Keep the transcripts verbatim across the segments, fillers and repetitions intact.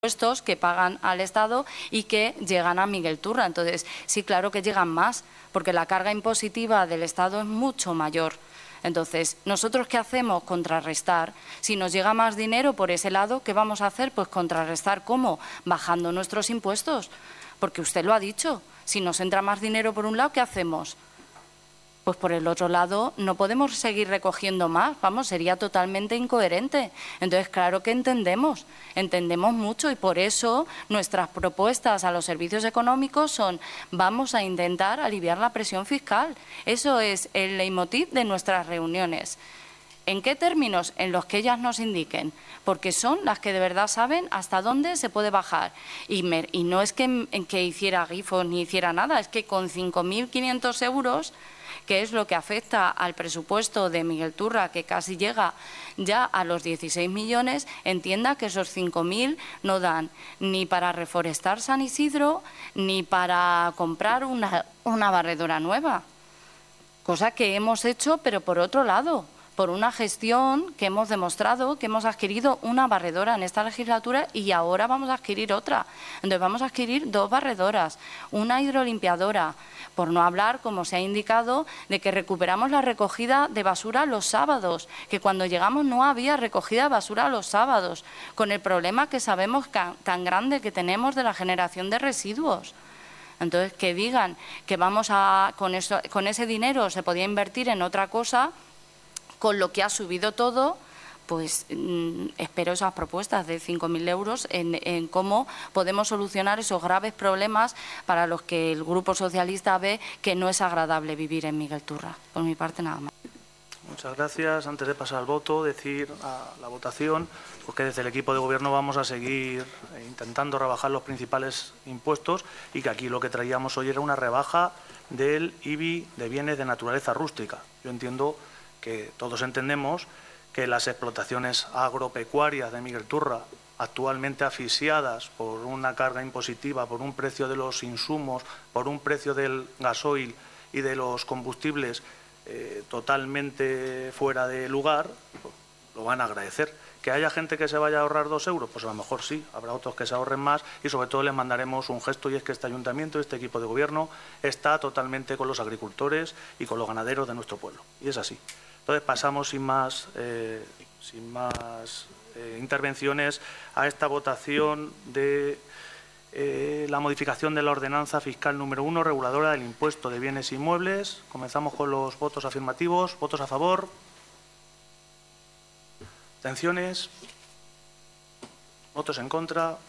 impuestos que pagan al Estado y que llegan a Miguel Turra. Entonces, sí, claro que llegan más, porque la carga impositiva del Estado es mucho mayor. Entonces, ¿nosotros qué hacemos? Contrarrestar. Si nos llega más dinero por ese lado, ¿qué vamos a hacer? Pues contrarrestar, ¿cómo? Bajando nuestros impuestos. Porque usted lo ha dicho, si nos entra más dinero por un lado, ¿qué hacemos? Pues por el otro lado no podemos seguir recogiendo más, vamos, sería totalmente incoherente. Entonces, claro que entendemos, entendemos mucho y por eso nuestras propuestas a los servicios económicos son vamos a intentar aliviar la presión fiscal. Eso es el leitmotiv de nuestras reuniones. ¿En qué términos? En los que ellas nos indiquen, porque son las que de verdad saben hasta dónde se puede bajar. Y, me, y no es que, que hiciera grifos ni hiciera nada, es que con cinco mil quinientos euros, que es lo que afecta al presupuesto de Miguel Turra, que casi llega ya a los dieciséis millones, entienda que esos cinco mil no dan ni para reforestar San Isidro, ni para comprar una, una barredora nueva. Cosa que hemos hecho, pero por otro lado, por una gestión que hemos demostrado que hemos adquirido una barredora en esta legislatura y ahora vamos a adquirir otra. Entonces vamos a adquirir dos barredoras, una hidrolimpiadora, por no hablar, como se ha indicado, de que recuperamos la recogida de basura los sábados, que cuando llegamos no había recogida de basura los sábados, con el problema que sabemos tan grande que tenemos de la generación de residuos. Entonces, que digan que vamos a, con, eso, con ese dinero se podía invertir en otra cosa, con lo que ha subido todo, pues mmm, espero esas propuestas de cinco mil euros en, en cómo podemos solucionar esos graves problemas para los que el Grupo Socialista ve que no es agradable vivir en Miguel Turra. Por mi parte, nada más. Muchas gracias. Antes de pasar al voto, decir a la votación porque desde el equipo de gobierno vamos a seguir intentando rebajar los principales impuestos y que aquí lo que traíamos hoy era una rebaja del I B I de bienes de naturaleza rústica. Yo entiendo que todos entendemos que las explotaciones agropecuarias de Miguel Turra, actualmente asfixiadas por una carga impositiva, por un precio de los insumos, por un precio del gasoil y de los combustibles eh, totalmente fuera de lugar, pues, lo van a agradecer. ¿Que haya gente que se vaya a ahorrar dos euros? Pues a lo mejor sí, habrá otros que se ahorren más y sobre todo les mandaremos un gesto y es que este ayuntamiento, este equipo de gobierno está totalmente con los agricultores y con los ganaderos de nuestro pueblo. Y es así. Entonces pasamos sin más, eh, sin más eh, intervenciones a esta votación de eh, la modificación de la ordenanza fiscal número uno, reguladora del impuesto de bienes inmuebles. Comenzamos con los votos afirmativos. ¿Votos a favor? ¿Abstenciones? ¿Votos en contra? Vale.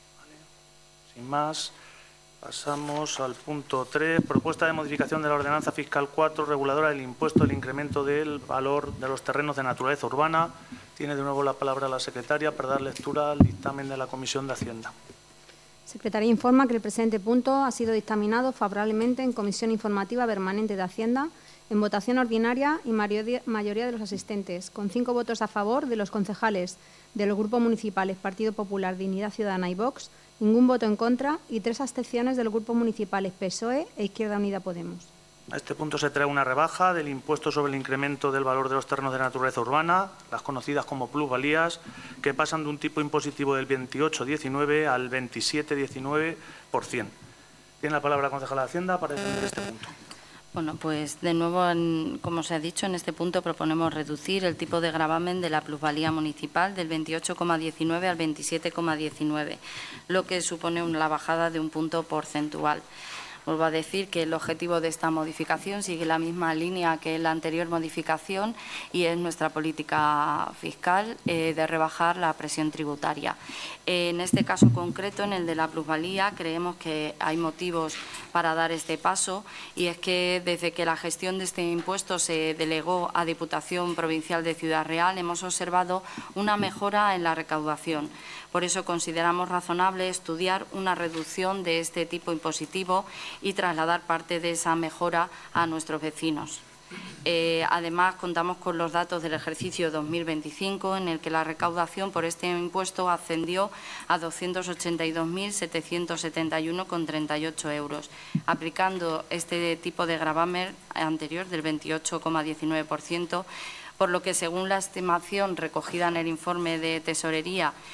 Sin más. Pasamos al punto tres, propuesta de modificación de la ordenanza fiscal cuatro, reguladora del impuesto del incremento del valor de los terrenos de naturaleza urbana. Tiene de nuevo la palabra la secretaria para dar lectura al dictamen de la Comisión de Hacienda. Secretaría informa que el presente punto ha sido dictaminado favorablemente en Comisión Informativa Permanente de Hacienda, en votación ordinaria y mayoría de los asistentes, con cinco votos a favor de los concejales de los grupos municipales Partido Popular, Dignidad Ciudadana y Vox, ningún voto en contra y tres abstenciones de los grupos municipales P S O E e Izquierda Unida Podemos. A este punto se trae una rebaja del impuesto sobre el incremento del valor de los terrenos de naturaleza urbana, las conocidas como plusvalías, que pasan de un tipo impositivo del veintiocho coma diecinueve al veintisiete coma diecinueve por ciento. Tiene la palabra la concejala de Hacienda para defender este punto. Bueno, pues de nuevo, en, como se ha dicho, en este punto proponemos reducir el tipo de gravamen de la plusvalía municipal del veintiocho coma diecinueve al veintisiete coma diecinueve, lo que supone una bajada de un punto porcentual. Vuelvo a decir que el objetivo de esta modificación sigue la misma línea que la anterior modificación y es nuestra política fiscal eh, de rebajar la presión tributaria. Eh, en este caso concreto, en el de la plusvalía, creemos que hay motivos para dar este paso y es que desde que la gestión de este impuesto se delegó a Diputación Provincial de Ciudad Real hemos observado una mejora en la recaudación. Por eso consideramos razonable estudiar una reducción de este tipo impositivo y trasladar parte de esa mejora a nuestros vecinos. Eh, además, contamos con los datos del ejercicio dos mil veinticinco, en el que la recaudación por este impuesto ascendió a doscientos ochenta y dos mil setecientos setenta y uno coma treinta y ocho euros, aplicando este tipo de gravamen anterior del veintiocho coma diecinueve por ciento, por lo que, según la estimación recogida en el informe de Tesorería,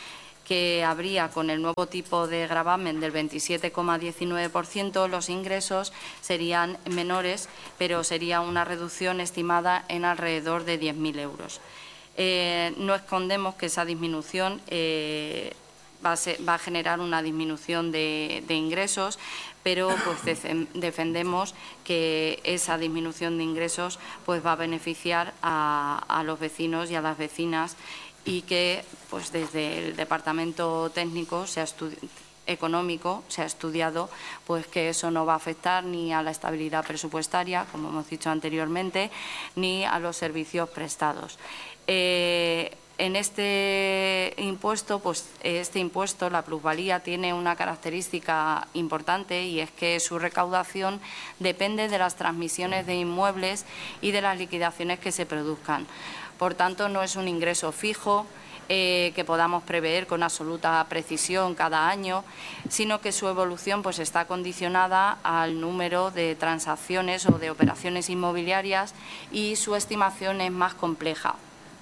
que habría con el nuevo tipo de gravamen del veintisiete coma diecinueve por ciento, los ingresos serían menores, pero sería una reducción estimada en alrededor de diez mil euros. Eh, no escondemos que esa disminución eh, va, a ser, va a generar una disminución de, de ingresos, pero pues de, defendemos que esa disminución de ingresos pues va a beneficiar a, a los vecinos y a las vecinas, y que pues desde el Departamento Técnico se ha económico se ha estudiado pues que eso no va a afectar ni a la estabilidad presupuestaria, como hemos dicho anteriormente, ni a los servicios prestados. Eh, En este impuesto, pues este impuesto, la plusvalía, tiene una característica importante, y es que su recaudación depende de las transmisiones de inmuebles y de las liquidaciones que se produzcan. Por tanto, no es un ingreso fijo eh, que podamos prever con absoluta precisión cada año, sino que su evolución pues está condicionada al número de transacciones o de operaciones inmobiliarias, y su estimación es más compleja.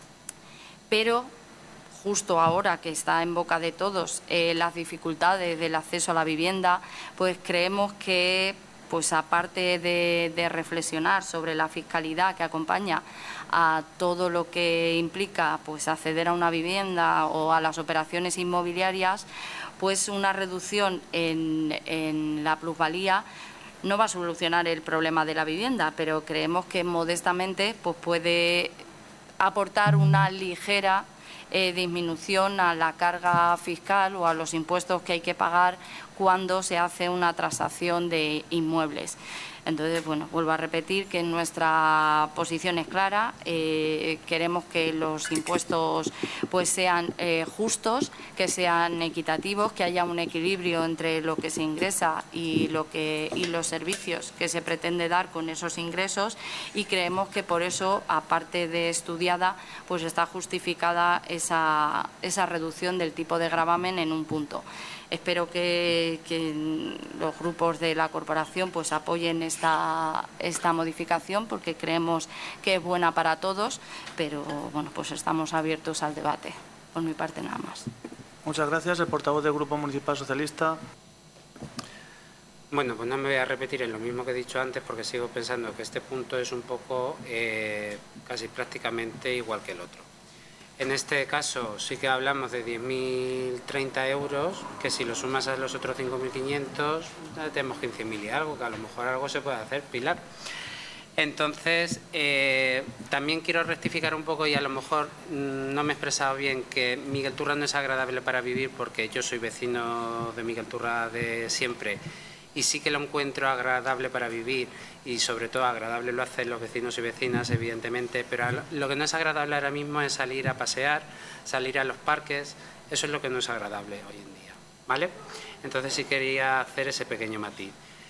Pero justo ahora que está en boca de todos eh, las dificultades del acceso a la vivienda, pues creemos que, pues aparte de, de reflexionar sobre la fiscalidad que acompaña a todo lo que implica pues acceder a una vivienda o a las operaciones inmobiliarias, pues una reducción en, en la plusvalía no va a solucionar el problema de la vivienda, pero creemos que modestamente pues puede aportar una ligera eh, disminución a la carga fiscal o a los impuestos que hay que pagar cuando se hace una transacción de inmuebles. Entonces, bueno, vuelvo a repetir que nuestra posición es clara. Eh, queremos que los impuestos pues sean eh, justos, que sean equitativos, que haya un equilibrio entre lo que se ingresa y lo que y los servicios que se pretende dar con esos ingresos, y creemos que por eso, aparte de estudiada, pues está justificada esa, esa reducción del tipo de gravamen en un punto. Espero que, que los grupos de la corporación pues apoyen esta, esta modificación, porque creemos que es buena para todos, pero bueno, pues estamos abiertos al debate. Por mi parte, nada más. Muchas gracias. El portavoz del Grupo Municipal Socialista. Bueno, pues no me voy a repetir en lo mismo que he dicho antes, porque sigo pensando que este punto es un poco eh, casi prácticamente igual que el otro. En este caso sí que hablamos de diez mil treinta euros, que si lo sumas a los otros cinco mil quinientos, tenemos quince mil y algo, que a lo mejor algo se puede hacer, Pilar. Entonces, eh, también quiero rectificar un poco, y a lo mejor mmm, no me he expresado bien, que Miguel Turra no es agradable para vivir, porque yo soy vecino de Miguel Turra de siempre, y sí que lo encuentro agradable para vivir, y sobre todo agradable lo hacen los vecinos y vecinas, evidentemente, pero lo que no es agradable ahora mismo es salir a pasear, salir a los parques. Eso es lo que no es agradable hoy en día, ¿vale? Entonces sí quería hacer ese pequeño matiz.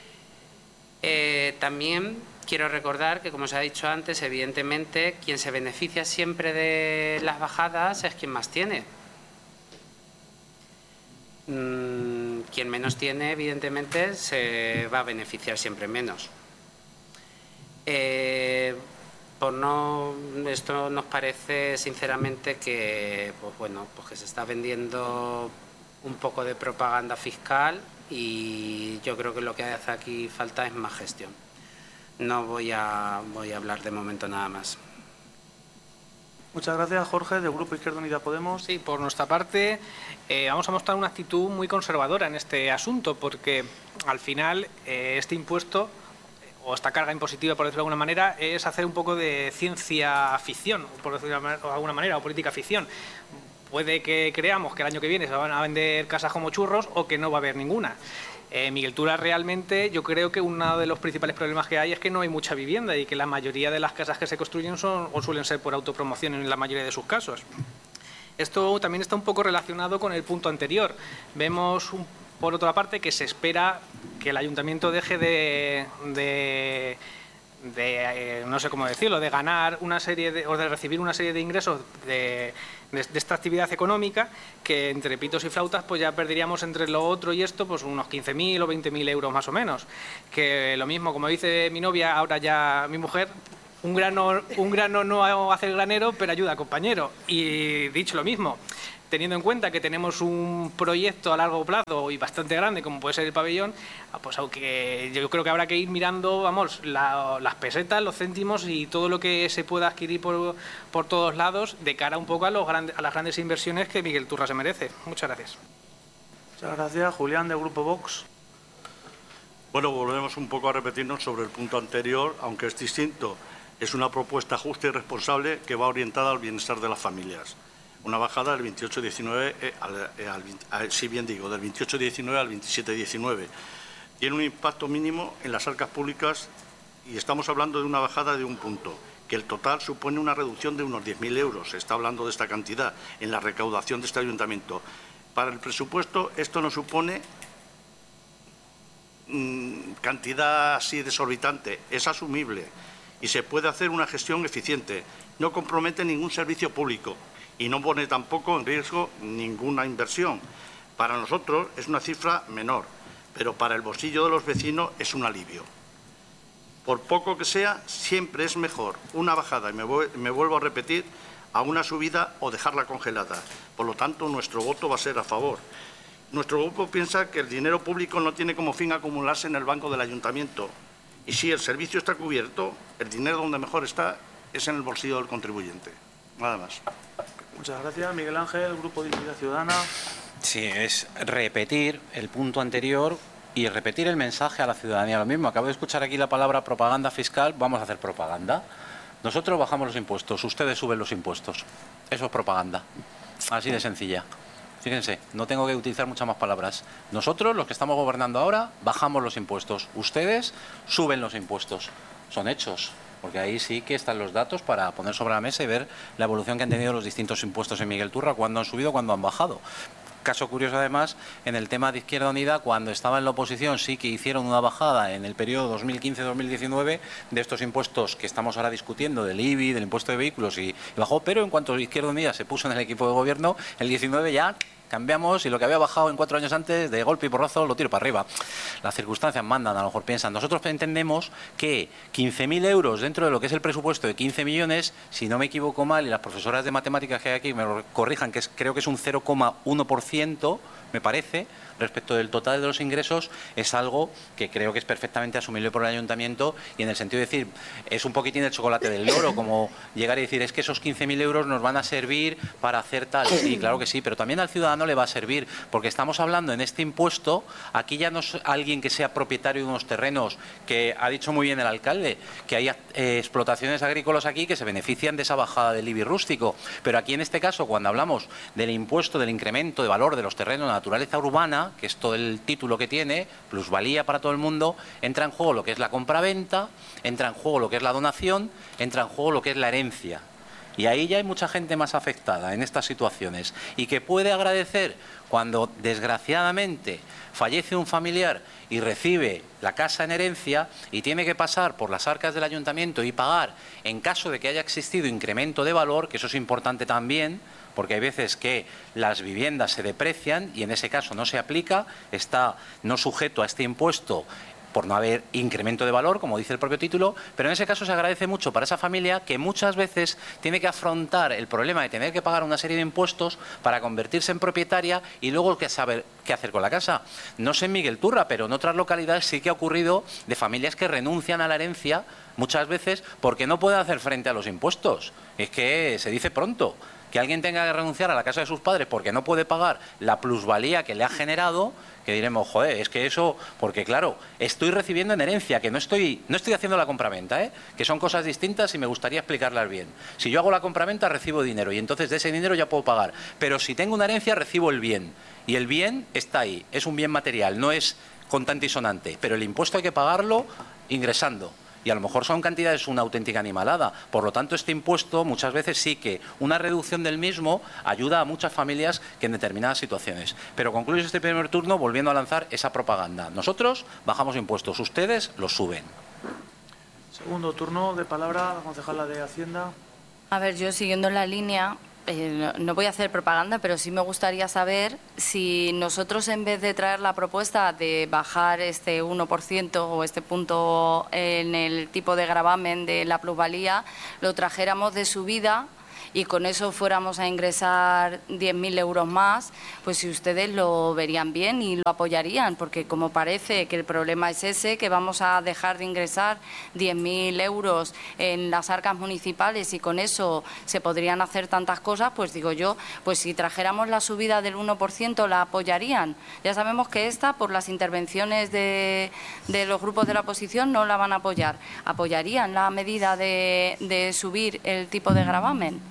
Eh, también quiero recordar que, como os he dicho antes, evidentemente quien se beneficia siempre de las bajadas es quien más tiene. Mm, quien menos tiene, evidentemente, se va a beneficiar siempre menos. Eh, por no, esto nos parece sinceramente que, pues bueno, pues que se está vendiendo un poco de propaganda fiscal, y yo creo que lo que hace aquí falta es más gestión. No voy a, voy a hablar de momento nada más. Muchas gracias, Jorge, del Grupo Izquierda Unida Podemos. Sí, por nuestra parte eh, vamos a mostrar una actitud muy conservadora en este asunto, porque al final eh, este impuesto o esta carga impositiva, por decirlo de alguna manera, es hacer un poco de ciencia ficción, por decirlo de alguna manera, o política ficción. Puede que creamos que el año que viene se van a vender casas como churros, o que no va a haber ninguna. Eh, Miguel Turra, realmente yo creo que uno de los principales problemas que hay es que no hay mucha vivienda, y que la mayoría de las casas que se construyen son o suelen ser por autopromoción en la mayoría de sus casos. Esto también está un poco relacionado con el punto anterior. Vemos, un, por otra parte, que se espera que el ayuntamiento deje de, de, de eh, no sé cómo decirlo, de ganar una serie de, o de recibir una serie de ingresos de, de, de esta actividad económica, que entre pitos y flautas pues ya perderíamos entre lo otro y esto pues unos quince mil o veinte mil euros más o menos. Que lo mismo, como dice mi novia, ahora ya mi mujer, un grano, un grano no hace el granero, pero ayuda, compañero. Y dicho lo mismo, teniendo en cuenta que tenemos un proyecto a largo plazo y bastante grande, como puede ser el pabellón, pues aunque yo creo que habrá que ir mirando, vamos, la, las pesetas, los céntimos y todo lo que se pueda adquirir por, por todos lados de cara un poco a, los grandes, a las grandes inversiones que Miguel Turra se merece. Muchas gracias. Muchas gracias. Julián, del Grupo Vox. Bueno, volvemos un poco a repetirnos sobre el punto anterior, aunque es distinto. Es una propuesta justa y responsable que va orientada al bienestar de las familias. Una bajada del veintiocho diecinueve, eh, al, eh, al, al, si bien digo, del veintiocho diecinueve al veintisiete diecinueve. Tiene un impacto mínimo en las arcas públicas y estamos hablando de una bajada de un punto, que el total supone una reducción de unos diez mil euros. Se está hablando de esta cantidad en la recaudación de este ayuntamiento. Para el presupuesto esto no supone mmm, cantidad así desorbitante, es asumible y se puede hacer una gestión eficiente. No compromete ningún servicio público y no pone tampoco en riesgo ninguna inversión. Para nosotros es una cifra menor, pero para el bolsillo de los vecinos es un alivio. Por poco que sea, siempre es mejor una bajada, y me, voy, me vuelvo a repetir, a una subida o dejarla congelada. Por lo tanto, nuestro voto va a ser a favor. Nuestro grupo piensa que el dinero público no tiene como fin acumularse en el banco del ayuntamiento. Y si el servicio está cubierto, el dinero donde mejor está es en el bolsillo del contribuyente. Nada más. Muchas gracias. Miguel Ángel, Grupo de Unidad Ciudadana. Sí, es repetir el punto anterior y repetir el mensaje a la ciudadanía. Lo mismo, acabo de escuchar aquí la palabra propaganda fiscal, vamos a hacer propaganda. Nosotros bajamos los impuestos, ustedes suben los impuestos. Eso es propaganda. Así de sencilla. Fíjense, no tengo que utilizar muchas más palabras. Nosotros, los que estamos gobernando ahora, bajamos los impuestos. Ustedes suben los impuestos. Son hechos. Porque ahí sí que están los datos para poner sobre la mesa y ver la evolución que han tenido los distintos impuestos en Miguel Turra, cuándo han subido, cuándo han bajado. Caso curioso, además, en el tema de Izquierda Unida, cuando estaba en la oposición sí que hicieron una bajada en el periodo dos mil quince dos mil diecinueve de estos impuestos que estamos ahora discutiendo, del I B I, del impuesto de vehículos, y, y bajó, pero en cuanto Izquierda Unida se puso en el equipo de gobierno, el diecinueve ya cambiamos y lo que había bajado en cuatro años antes, de golpe y porrazo, lo tiro para arriba. Las circunstancias mandan, a lo mejor piensan. Nosotros entendemos que quince mil euros dentro de lo que es el presupuesto de quince millones, si no me equivoco mal, y las profesoras de matemáticas que hay aquí me lo corrijan, que es, creo que es un cero coma uno por ciento, me parece, respecto del total de los ingresos, es algo que creo que es perfectamente asumible por el ayuntamiento, y en el sentido de decir, es un poquitín el chocolate del loro, como llegar y decir, es que esos quince mil euros nos van a servir para hacer tal. Sí, claro que sí, pero también al ciudadano le va a servir, porque estamos hablando en este impuesto, aquí ya no es alguien que sea propietario de unos terrenos, que ha dicho muy bien el alcalde, que hay eh, explotaciones agrícolas aquí que se benefician de esa bajada del I B I rústico, pero aquí en este caso, cuando hablamos del impuesto, del incremento de valor de los terrenos de naturaleza urbana, que es todo el título que tiene, plusvalía para todo el mundo, entra en juego lo que es la compraventa, entra en juego lo que es la donación, entra en juego lo que es la herencia. Y ahí ya hay mucha gente más afectada en estas situaciones y que puede agradecer cuando desgraciadamente fallece un familiar y recibe la casa en herencia y tiene que pasar por las arcas del ayuntamiento y pagar en caso de que haya existido incremento de valor, que eso es importante también, porque hay veces que las viviendas se deprecian y en ese caso no se aplica, está no sujeto a este impuesto por no haber incremento de valor, como dice el propio título, pero en ese caso se agradece mucho para esa familia que muchas veces tiene que afrontar el problema de tener que pagar una serie de impuestos para convertirse en propietaria y luego que saber qué hacer con la casa. No sé en Miguel Turra, pero en otras localidades sí que ha ocurrido de familias que renuncian a la herencia muchas veces porque no pueden hacer frente a los impuestos. Es que se dice pronto. Que alguien tenga que renunciar a la casa de sus padres porque no puede pagar la plusvalía que le ha generado, que diremos, joder, es que eso, porque claro, estoy recibiendo en herencia, que no estoy, no estoy haciendo la compraventa, ¿eh? Que son cosas distintas y me gustaría explicarlas bien. Si yo hago la compraventa recibo dinero y entonces de ese dinero ya puedo pagar, pero si tengo una herencia recibo el bien, y el bien está ahí, es un bien material, no es contante y sonante, pero el impuesto hay que pagarlo ingresando. Y a lo mejor son cantidades una auténtica animalada. Por lo tanto, este impuesto muchas veces sí que una reducción del mismo ayuda a muchas familias que en determinadas situaciones. Pero concluyo este primer turno volviendo a lanzar esa propaganda. Nosotros bajamos impuestos, ustedes los suben. Segundo turno de palabra, la concejala de Hacienda. A ver, yo siguiendo la línea, Eh, no, no voy a hacer propaganda, pero sí me gustaría saber si nosotros, en vez de traer la propuesta de bajar este uno por ciento o este punto en el tipo de gravamen de la plusvalía, lo trajéramos de subida y con eso fuéramos a ingresar diez mil euros más, pues si ustedes lo verían bien y lo apoyarían, porque como parece que el problema es ese, que vamos a dejar de ingresar diez mil euros en las arcas municipales y con eso se podrían hacer tantas cosas, pues digo yo, pues si trajéramos la subida del uno por ciento, ¿la apoyarían? Ya sabemos que esta, por las intervenciones de, de los grupos de la oposición, no la van a apoyar. ¿Apoyarían la medida de, de subir el tipo de gravamen?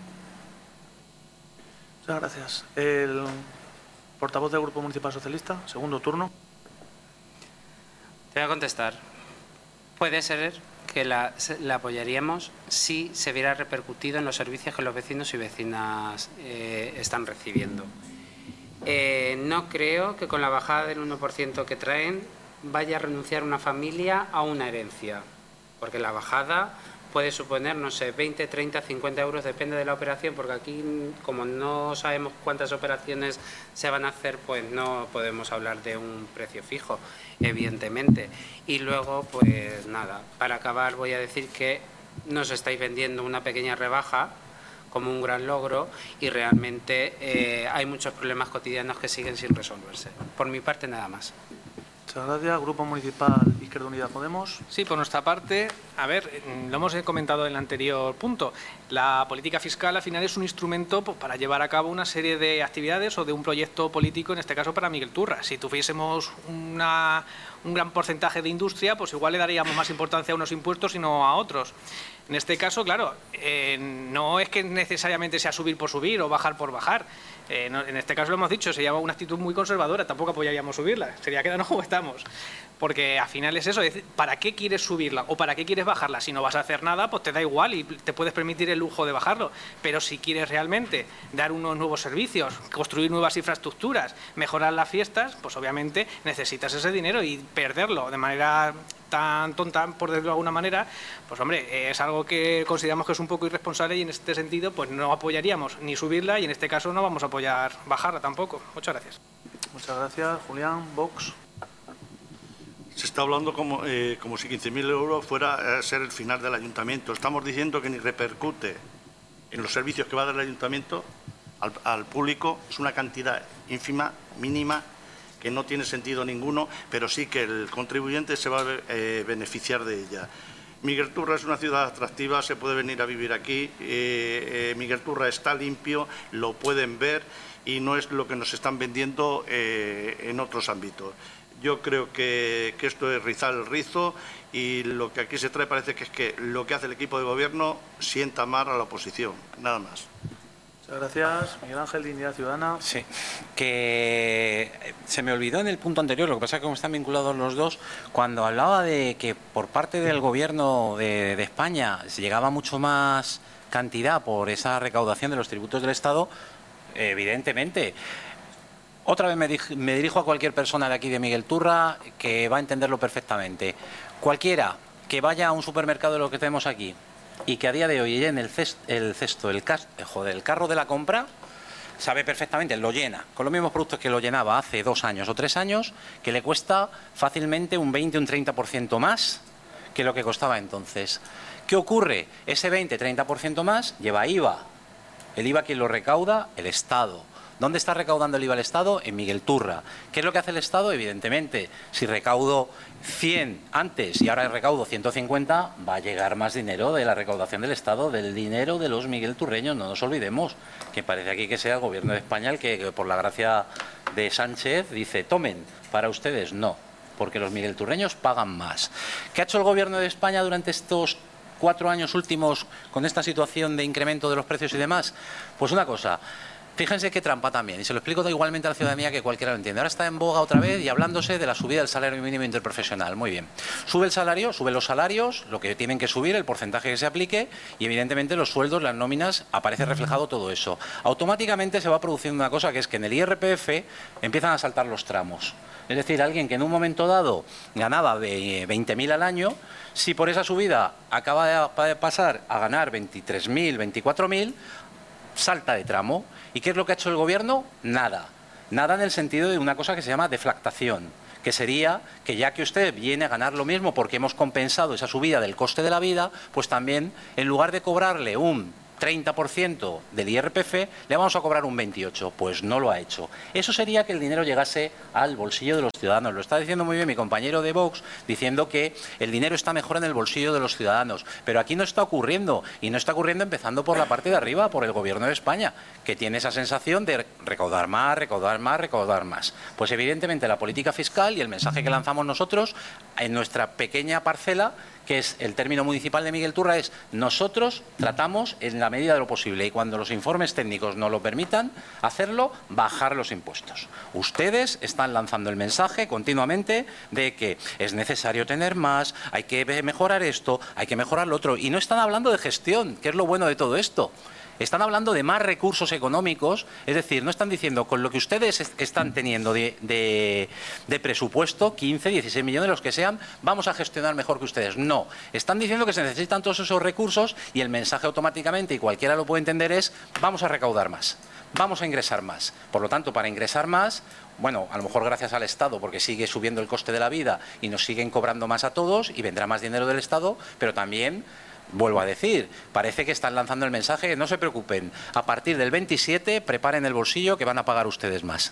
Muchas gracias. El portavoz del Grupo Municipal Socialista, segundo turno. Te voy a contestar. Puede ser que la, la apoyaríamos si se viera repercutido en los servicios que los vecinos y vecinas eh, están recibiendo. Eh, no creo que con la bajada del uno por ciento que traen vaya a renunciar una familia a una herencia, porque la bajada puede suponer, no sé, veinte, treinta, cincuenta euros, depende de la operación, porque aquí, como no sabemos cuántas operaciones se van a hacer, pues no podemos hablar de un precio fijo, evidentemente. Y luego, pues nada, para acabar voy a decir que nos estáis vendiendo una pequeña rebaja como un gran logro y realmente eh, hay muchos problemas cotidianos que siguen sin resolverse. Por mi parte, nada más. Muchas gracias. Grupo Municipal Izquierda Unida Podemos. Sí, por nuestra parte, a ver, lo hemos comentado en el anterior punto. La política fiscal al final es un instrumento pues, para llevar a cabo una serie de actividades o de un proyecto político, en este caso para Miguel Turra. Si tuviésemos una, un gran porcentaje de industria, pues igual le daríamos más importancia a unos impuestos y no a otros. En este caso, claro, eh, no es que necesariamente sea subir por subir o bajar por bajar. Eh, no, en este caso lo hemos dicho, se llama una actitud muy conservadora, tampoco apoyaríamos subirla, sería quedarnos como estamos. Porque al final es eso, es decir, ¿para qué quieres subirla o para qué quieres bajarla? Si no vas a hacer nada, pues te da igual y te puedes permitir el lujo de bajarlo. Pero si quieres realmente dar unos nuevos servicios, construir nuevas infraestructuras, mejorar las fiestas, pues obviamente necesitas ese dinero y perderlo de manera tan tonta, por decirlo de alguna manera, pues hombre, es algo que consideramos que es un poco irresponsable y en este sentido pues no apoyaríamos ni subirla y en este caso no vamos a apoyar bajarla tampoco. Muchas gracias. Muchas gracias. Julián, Vox. Se está hablando como, eh, como si quince mil euros fuera a ser el final del ayuntamiento. Estamos diciendo que ni repercute en los servicios que va a dar el ayuntamiento al, al público. Es una cantidad ínfima, mínima, que no tiene sentido ninguno, pero sí que el contribuyente se va a eh, beneficiar de ella. Miguel Turra es una ciudad atractiva, se puede venir a vivir aquí, eh, eh, Miguel Turra está limpio, lo pueden ver y no es lo que nos están vendiendo eh, en otros ámbitos. Yo creo que, que esto es rizar el rizo y lo que aquí se trae parece que es que lo que hace el equipo de gobierno sienta mal a la oposición, nada más. Muchas gracias. Miguel Ángel, Dignidad Ciudadana. Sí, que se me olvidó en el punto anterior, lo que pasa es que como están vinculados los dos, cuando hablaba de que por parte del gobierno de, de España se llegaba mucho más cantidad por esa recaudación de los tributos del Estado, evidentemente. Otra vez me, dij, me dirijo a cualquier persona de aquí de Miguel Turra que va a entenderlo perfectamente. Cualquiera que vaya a un supermercado de lo que tenemos aquí y que a día de hoy llene el cesto, el, cesto, el, cas, joder, el carro de la compra, sabe perfectamente, lo llena, con los mismos productos que lo llenaba hace dos años o tres años, que le cuesta fácilmente un veinte, un treinta por ciento más que lo que costaba entonces. ¿Qué ocurre? Ese veinte, treinta por ciento más lleva I V A. El I V A, ¿quién lo recauda? El Estado. ¿Dónde está recaudando el I V A el Estado? En Miguel Turra. ¿Qué es lo que hace el Estado? Evidentemente, si recaudo cien antes y ahora recaudo ciento cincuenta, va a llegar más dinero de la recaudación del Estado, del dinero de los Miguel Turreños. No nos olvidemos que parece aquí que sea el Gobierno de España el que, que por la gracia de Sánchez, dice, tomen, para ustedes no, porque los Miguel Turreños pagan más. ¿Qué ha hecho el Gobierno de España durante estos cuatro años últimos con esta situación de incremento de los precios y demás? Pues una cosa. Fíjense qué trampa también, y se lo explico igualmente a la ciudadanía que cualquiera lo entiende. Ahora está en boga otra vez y hablándose de la subida del salario mínimo interprofesional. Muy bien. Sube el salario, suben los salarios, lo que tienen que subir, el porcentaje que se aplique y evidentemente los sueldos, las nóminas, aparece reflejado todo eso. Automáticamente se va produciendo una cosa que es que en el I R P F empiezan a saltar los tramos. Es decir, alguien que en un momento dado ganaba veinte mil al año, si por esa subida acaba de pasar a ganar veintitrés mil, veinticuatro mil, salta de tramo. ¿Y qué es lo que ha hecho el Gobierno? Nada. Nada en el sentido de una cosa que se llama deflactación, que sería que ya que usted viene a ganar lo mismo porque hemos compensado esa subida del coste de la vida, pues también, en lugar de cobrarle un treinta por ciento del I R P F, le vamos a cobrar un veintiocho por ciento. Pues no lo ha hecho. Eso sería que el dinero llegase al bolsillo de los ciudadanos. Lo está diciendo muy bien mi compañero de Vox, diciendo que el dinero está mejor en el bolsillo de los ciudadanos. Pero aquí no está ocurriendo. Y no está ocurriendo empezando por la parte de arriba, por el Gobierno de España, que tiene esa sensación de recaudar más, recaudar más, recaudar más. Pues evidentemente la política fiscal y el mensaje que lanzamos nosotros en nuestra pequeña parcela, que es el término municipal de Miguel Turra, es nosotros tratamos en la medida de lo posible y cuando los informes técnicos nos lo permitan hacerlo, bajar los impuestos. Ustedes están lanzando el mensaje continuamente de que es necesario tener más, hay que mejorar esto, hay que mejorar lo otro, y no están hablando de gestión, que es lo bueno de todo esto. Están hablando de más recursos económicos, es decir, no están diciendo con lo que ustedes est están teniendo de, de, de presupuesto, quince, dieciséis millones, los que sean, vamos a gestionar mejor que ustedes. No, están diciendo que se necesitan todos esos recursos y el mensaje automáticamente, y cualquiera lo puede entender, es vamos a recaudar más, vamos a ingresar más. Por lo tanto, para ingresar más, bueno, a lo mejor gracias al Estado, porque sigue subiendo el coste de la vida y nos siguen cobrando más a todos y vendrá más dinero del Estado, pero también... Vuelvo a decir, parece que están lanzando el mensaje, no se preocupen, a partir del veintisiete preparen el bolsillo que van a pagar ustedes más.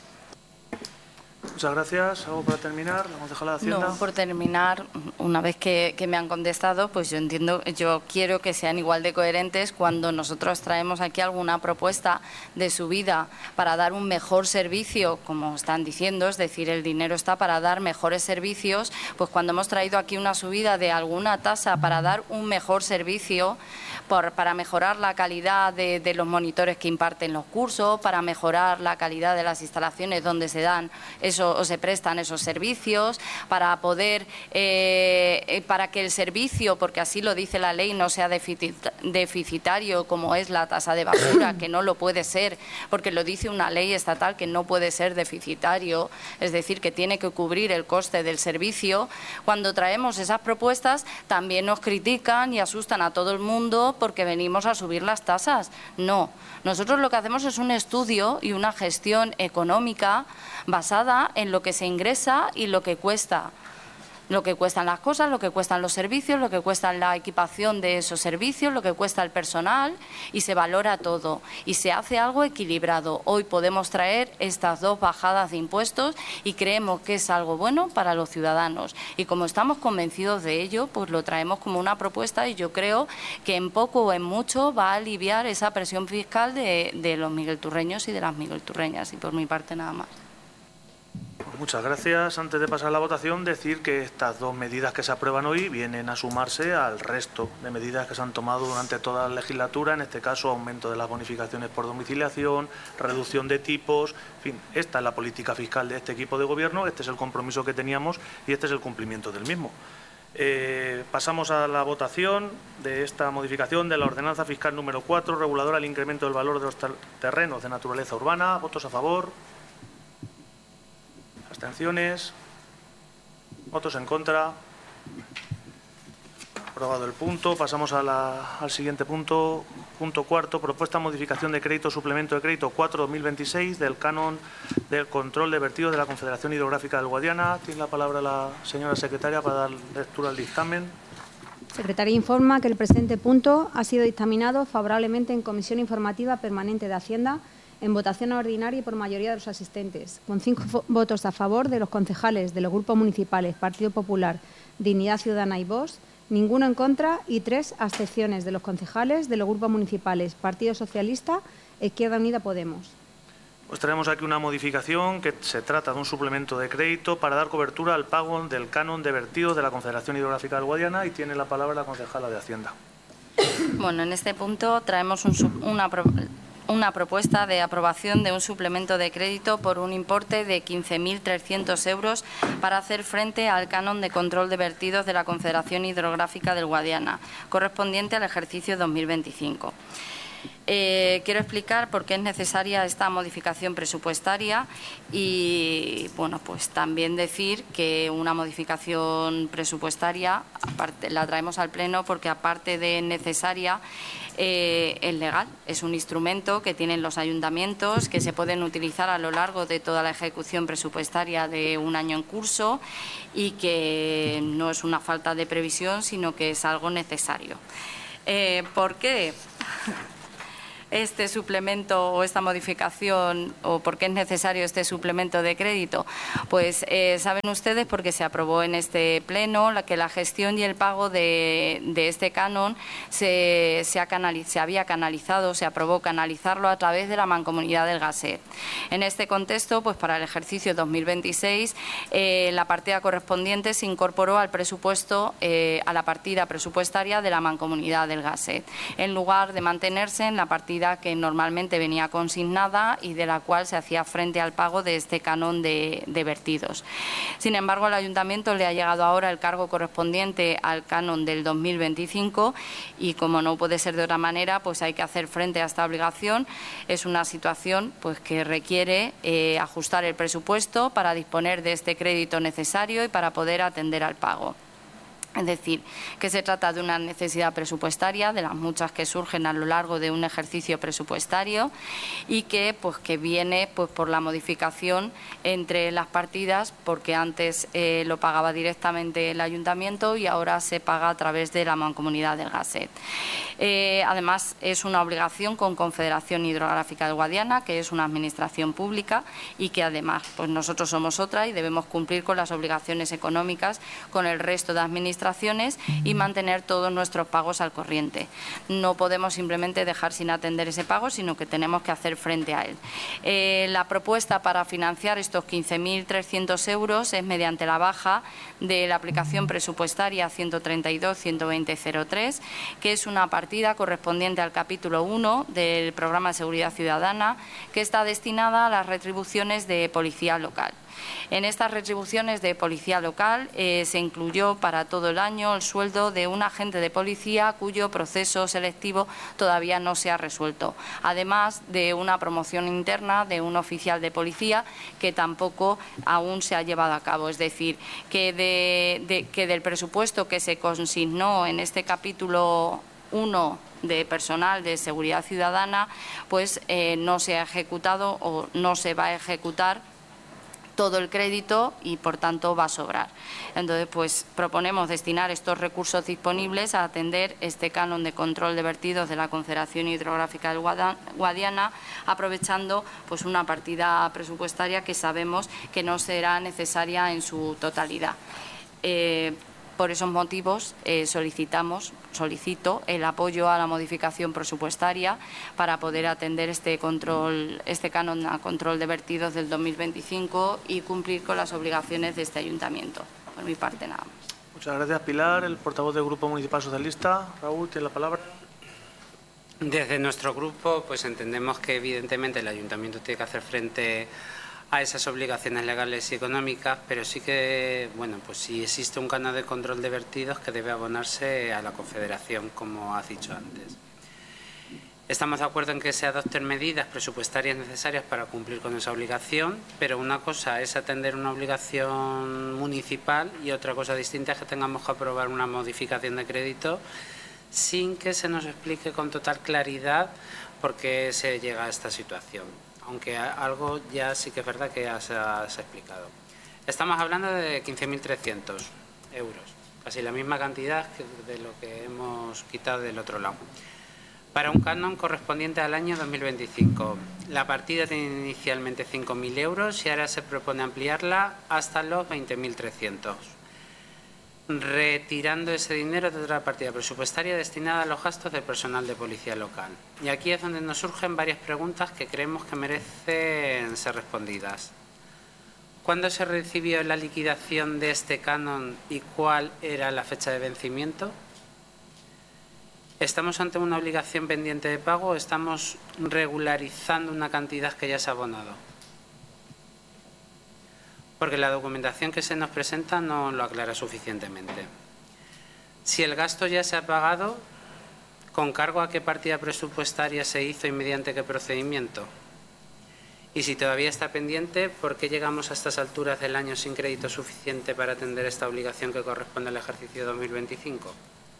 Muchas gracias. ¿Algo para terminar? ¿La concejala de Hacienda? No, por terminar, una vez que, que me han contestado, pues yo entiendo, yo quiero que sean igual de coherentes cuando nosotros traemos aquí alguna propuesta de subida para dar un mejor servicio, como están diciendo, es decir, el dinero está para dar mejores servicios, pues cuando hemos traído aquí una subida de alguna tasa para dar un mejor servicio, por, para mejorar la calidad de, de los monitores que imparten los cursos, para mejorar la calidad de las instalaciones donde se dan eso o se prestan esos servicios, para poder eh, para que el servicio, porque así lo dice la ley, no sea deficitario como es la tasa de basura, que no lo puede ser, porque lo dice una ley estatal que no puede ser deficitario, es decir, que tiene que cubrir el coste del servicio. Cuando traemos esas propuestas también nos critican y asustan a todo el mundo porque venimos a subir las tasas. No, nosotros lo que hacemos es un estudio y una gestión económica basada en lo que se ingresa y lo que cuesta. Lo que cuestan las cosas, lo que cuestan los servicios, lo que cuesta la equipación de esos servicios, lo que cuesta el personal, y se valora todo y se hace algo equilibrado. Hoy podemos traer estas dos bajadas de impuestos y creemos que es algo bueno para los ciudadanos. Y como estamos convencidos de ello, pues lo traemos como una propuesta y yo creo que en poco o en mucho va a aliviar esa presión fiscal de, de los miguelturreños y de las miguelturreñas. Y por mi parte nada más. Muchas gracias. Antes de pasar a la votación, decir que estas dos medidas que se aprueban hoy vienen a sumarse al resto de medidas que se han tomado durante toda la legislatura, en este caso aumento de las bonificaciones por domiciliación, reducción de tipos, en fin, esta es la política fiscal de este equipo de gobierno, este es el compromiso que teníamos y este es el cumplimiento del mismo. Eh, pasamos a la votación de esta modificación de la ordenanza fiscal número cuatro, reguladora del incremento del valor de los ter terrenos de naturaleza urbana. ¿Votos a favor? Abstenciones. Votos en contra. Aprobado el punto. Pasamos a la, al siguiente punto. Punto cuarto. Propuesta de modificación de crédito, suplemento de crédito cuatro barra dos mil veintiséis del canon del control de vertidos de la Confederación Hidrográfica del Guadiana. Tiene la palabra la señora secretaria para dar lectura al dictamen. Secretaría informa que el presente punto ha sido dictaminado favorablemente en Comisión Informativa Permanente de Hacienda en votación ordinaria y por mayoría de los asistentes, con cinco votos a favor de los concejales de los grupos municipales Partido Popular, Dignidad Ciudadana y Vox, ninguno en contra y tres abstenciones de los concejales de los grupos municipales Partido Socialista e Izquierda Unida Podemos. Pues traemos aquí una modificación que se trata de un suplemento de crédito para dar cobertura al pago del canon de vertidos de la Confederación Hidrográfica del Guadiana, y tiene la palabra la concejala de Hacienda. Bueno, en este punto traemos un, una una propuesta de aprobación de un suplemento de crédito por un importe de quince mil trescientos euros para hacer frente al canon de control de vertidos de la Confederación Hidrográfica del Guadiana, correspondiente al ejercicio dos mil veinticinco. Eh, quiero explicar por qué es necesaria esta modificación presupuestaria y, bueno, pues también decir que una modificación presupuestaria aparte, la traemos al Pleno porque, aparte de necesaria, eh, es legal. Es un instrumento que tienen los ayuntamientos, que se pueden utilizar a lo largo de toda la ejecución presupuestaria de un año en curso y que no es una falta de previsión, sino que es algo necesario. Eh, ¿Por qué este suplemento o esta modificación, o por qué es necesario este suplemento de crédito? Pues eh, saben ustedes, porque se aprobó en este pleno, la que la gestión y el pago de, de este canon se, se, ha canaliz, se había canalizado, se aprobó canalizarlo a través de la Mancomunidad del Gaset. En este contexto, pues para el ejercicio dos mil veintiséis, eh, la partida correspondiente se incorporó al presupuesto, eh, a la partida presupuestaria de la Mancomunidad del Gaset, en lugar de mantenerse en la partida que normalmente venía consignada y de la cual se hacía frente al pago de este canon de, de vertidos. Sin embargo, al Ayuntamiento le ha llegado ahora el cargo correspondiente al canon del dos mil veinticinco y, como no puede ser de otra manera, pues hay que hacer frente a esta obligación. Es una situación pues que requiere eh, ajustar el presupuesto para disponer de este crédito necesario y para poder atender al pago. Es decir, que se trata de una necesidad presupuestaria, de las muchas que surgen a lo largo de un ejercicio presupuestario, y que, pues, que viene pues, por la modificación entre las partidas, porque antes eh, lo pagaba directamente el Ayuntamiento y ahora se paga a través de la Mancomunidad del Gaset. Eh, además, es una obligación con Confederación Hidrográfica del Guadiana, que es una administración pública y que, además, pues nosotros somos otra y debemos cumplir con las obligaciones económicas con el resto de administraciones y mantener todos nuestros pagos al corriente. No podemos simplemente dejar sin atender ese pago, sino que tenemos que hacer frente a él. Eh, la propuesta para financiar estos quince mil trescientos euros es mediante la baja de la aplicación presupuestaria ciento treinta y dos ciento veinte cero tres, que es una partida correspondiente al capítulo uno del Programa de Seguridad Ciudadana, que está destinada a las retribuciones de policía local. En estas retribuciones de policía local eh, se incluyó para todo el año el sueldo de un agente de policía cuyo proceso selectivo todavía no se ha resuelto, además de una promoción interna de un oficial de policía que tampoco aún se ha llevado a cabo. Es decir, que, de, de, que del presupuesto que se consignó en este capítulo uno de personal de seguridad ciudadana, pues eh, no se ha ejecutado o no se va a ejecutar todo el crédito y, por tanto, va a sobrar. Entonces, pues proponemos destinar estos recursos disponibles a atender este canon de control de vertidos de la Confederación Hidrográfica del Guadiana, aprovechando pues una partida presupuestaria que sabemos que no será necesaria en su totalidad. Eh, Por esos motivos eh, solicitamos, solicito el apoyo a la modificación presupuestaria para poder atender este control, este canon a control de vertidos del dos mil veinticinco y cumplir con las obligaciones de este Ayuntamiento. Por mi parte, nada más. Muchas gracias, Pilar. El portavoz del Grupo Municipal Socialista, Raúl, tiene la palabra. Desde nuestro grupo, pues entendemos que evidentemente el Ayuntamiento tiene que hacer frente a esas obligaciones legales y económicas, pero sí que, bueno, pues sí existe un canal de control de vertidos que debe abonarse a la Confederación, como ha dicho antes. Estamos de acuerdo en que se adopten medidas presupuestarias necesarias para cumplir con esa obligación, pero una cosa es atender una obligación municipal y otra cosa distinta es que tengamos que aprobar una modificación de crédito sin que se nos explique con total claridad por qué se llega a esta situación. Aunque algo ya sí que es verdad que se ha explicado. Estamos hablando de quince mil trescientos euros, casi la misma cantidad que de lo que hemos quitado del otro lado. Para un canon correspondiente al año dos mil veinticinco, la partida tenía inicialmente cinco mil euros y ahora se propone ampliarla hasta los veinte mil trescientos, retirando ese dinero de otra partida presupuestaria destinada a los gastos del personal de policía local. Y aquí es donde nos surgen varias preguntas que creemos que merecen ser respondidas. ¿Cuándo se recibió la liquidación de este canon y cuál era la fecha de vencimiento? ¿Estamos ante una obligación pendiente de pago o estamos regularizando una cantidad que ya se ha abonado? Porque la documentación que se nos presenta no lo aclara suficientemente. Si el gasto ya se ha pagado, ¿Con cargo a qué partida presupuestaria se hizo y mediante qué procedimiento? Y si todavía está pendiente, ¿por qué llegamos a estas alturas del año sin crédito suficiente para atender esta obligación que corresponde al ejercicio dos mil veinticinco?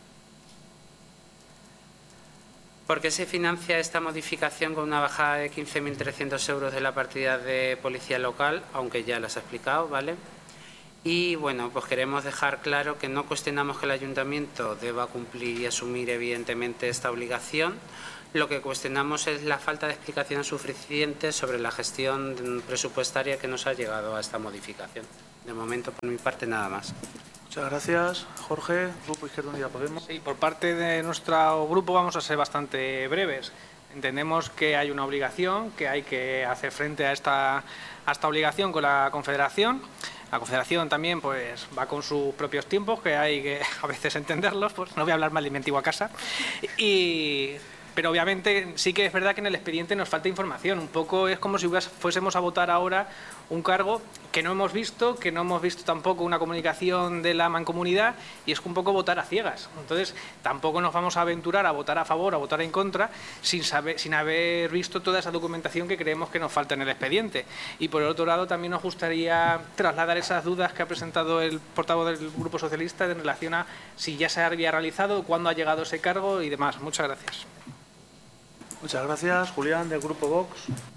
¿Por qué se financia esta modificación con una bajada de quince mil trescientos euros de la partida de policía local? Aunque ya las he explicado, ¿vale? Y bueno, pues queremos dejar claro que no cuestionamos que el Ayuntamiento deba cumplir y asumir evidentemente esta obligación. Lo que cuestionamos es la falta de explicación suficiente sobre la gestión presupuestaria que nos ha llegado a esta modificación. De momento, por mi parte, nada más. Muchas gracias. Jorge, Grupo Izquierda Unida Podemos. Sí, por parte de nuestro grupo vamos a ser bastante breves. Entendemos que hay una obligación, que hay que hacer frente a esta, a esta obligación con la Confederación. La Confederación también pues va con sus propios tiempos, que hay que a veces entenderlos, pues no voy a hablar mal de mi antigua casa. Y... Pero obviamente sí que es verdad que en el expediente nos falta información. Un poco es como si fuésemos a votar ahora un cargo que no hemos visto, que no hemos visto tampoco una comunicación de la mancomunidad, y es un poco votar a ciegas. Entonces tampoco nos vamos a aventurar a votar a favor, a votar en contra, sin, saber, sin haber visto toda esa documentación que creemos que nos falta en el expediente. Y por el otro lado también nos gustaría trasladar esas dudas que ha presentado el portavoz del Grupo Socialista en relación a si ya se había realizado, cuándo ha llegado ese cargo y demás. Muchas gracias. Muchas gracias. Julián, del Grupo Vox.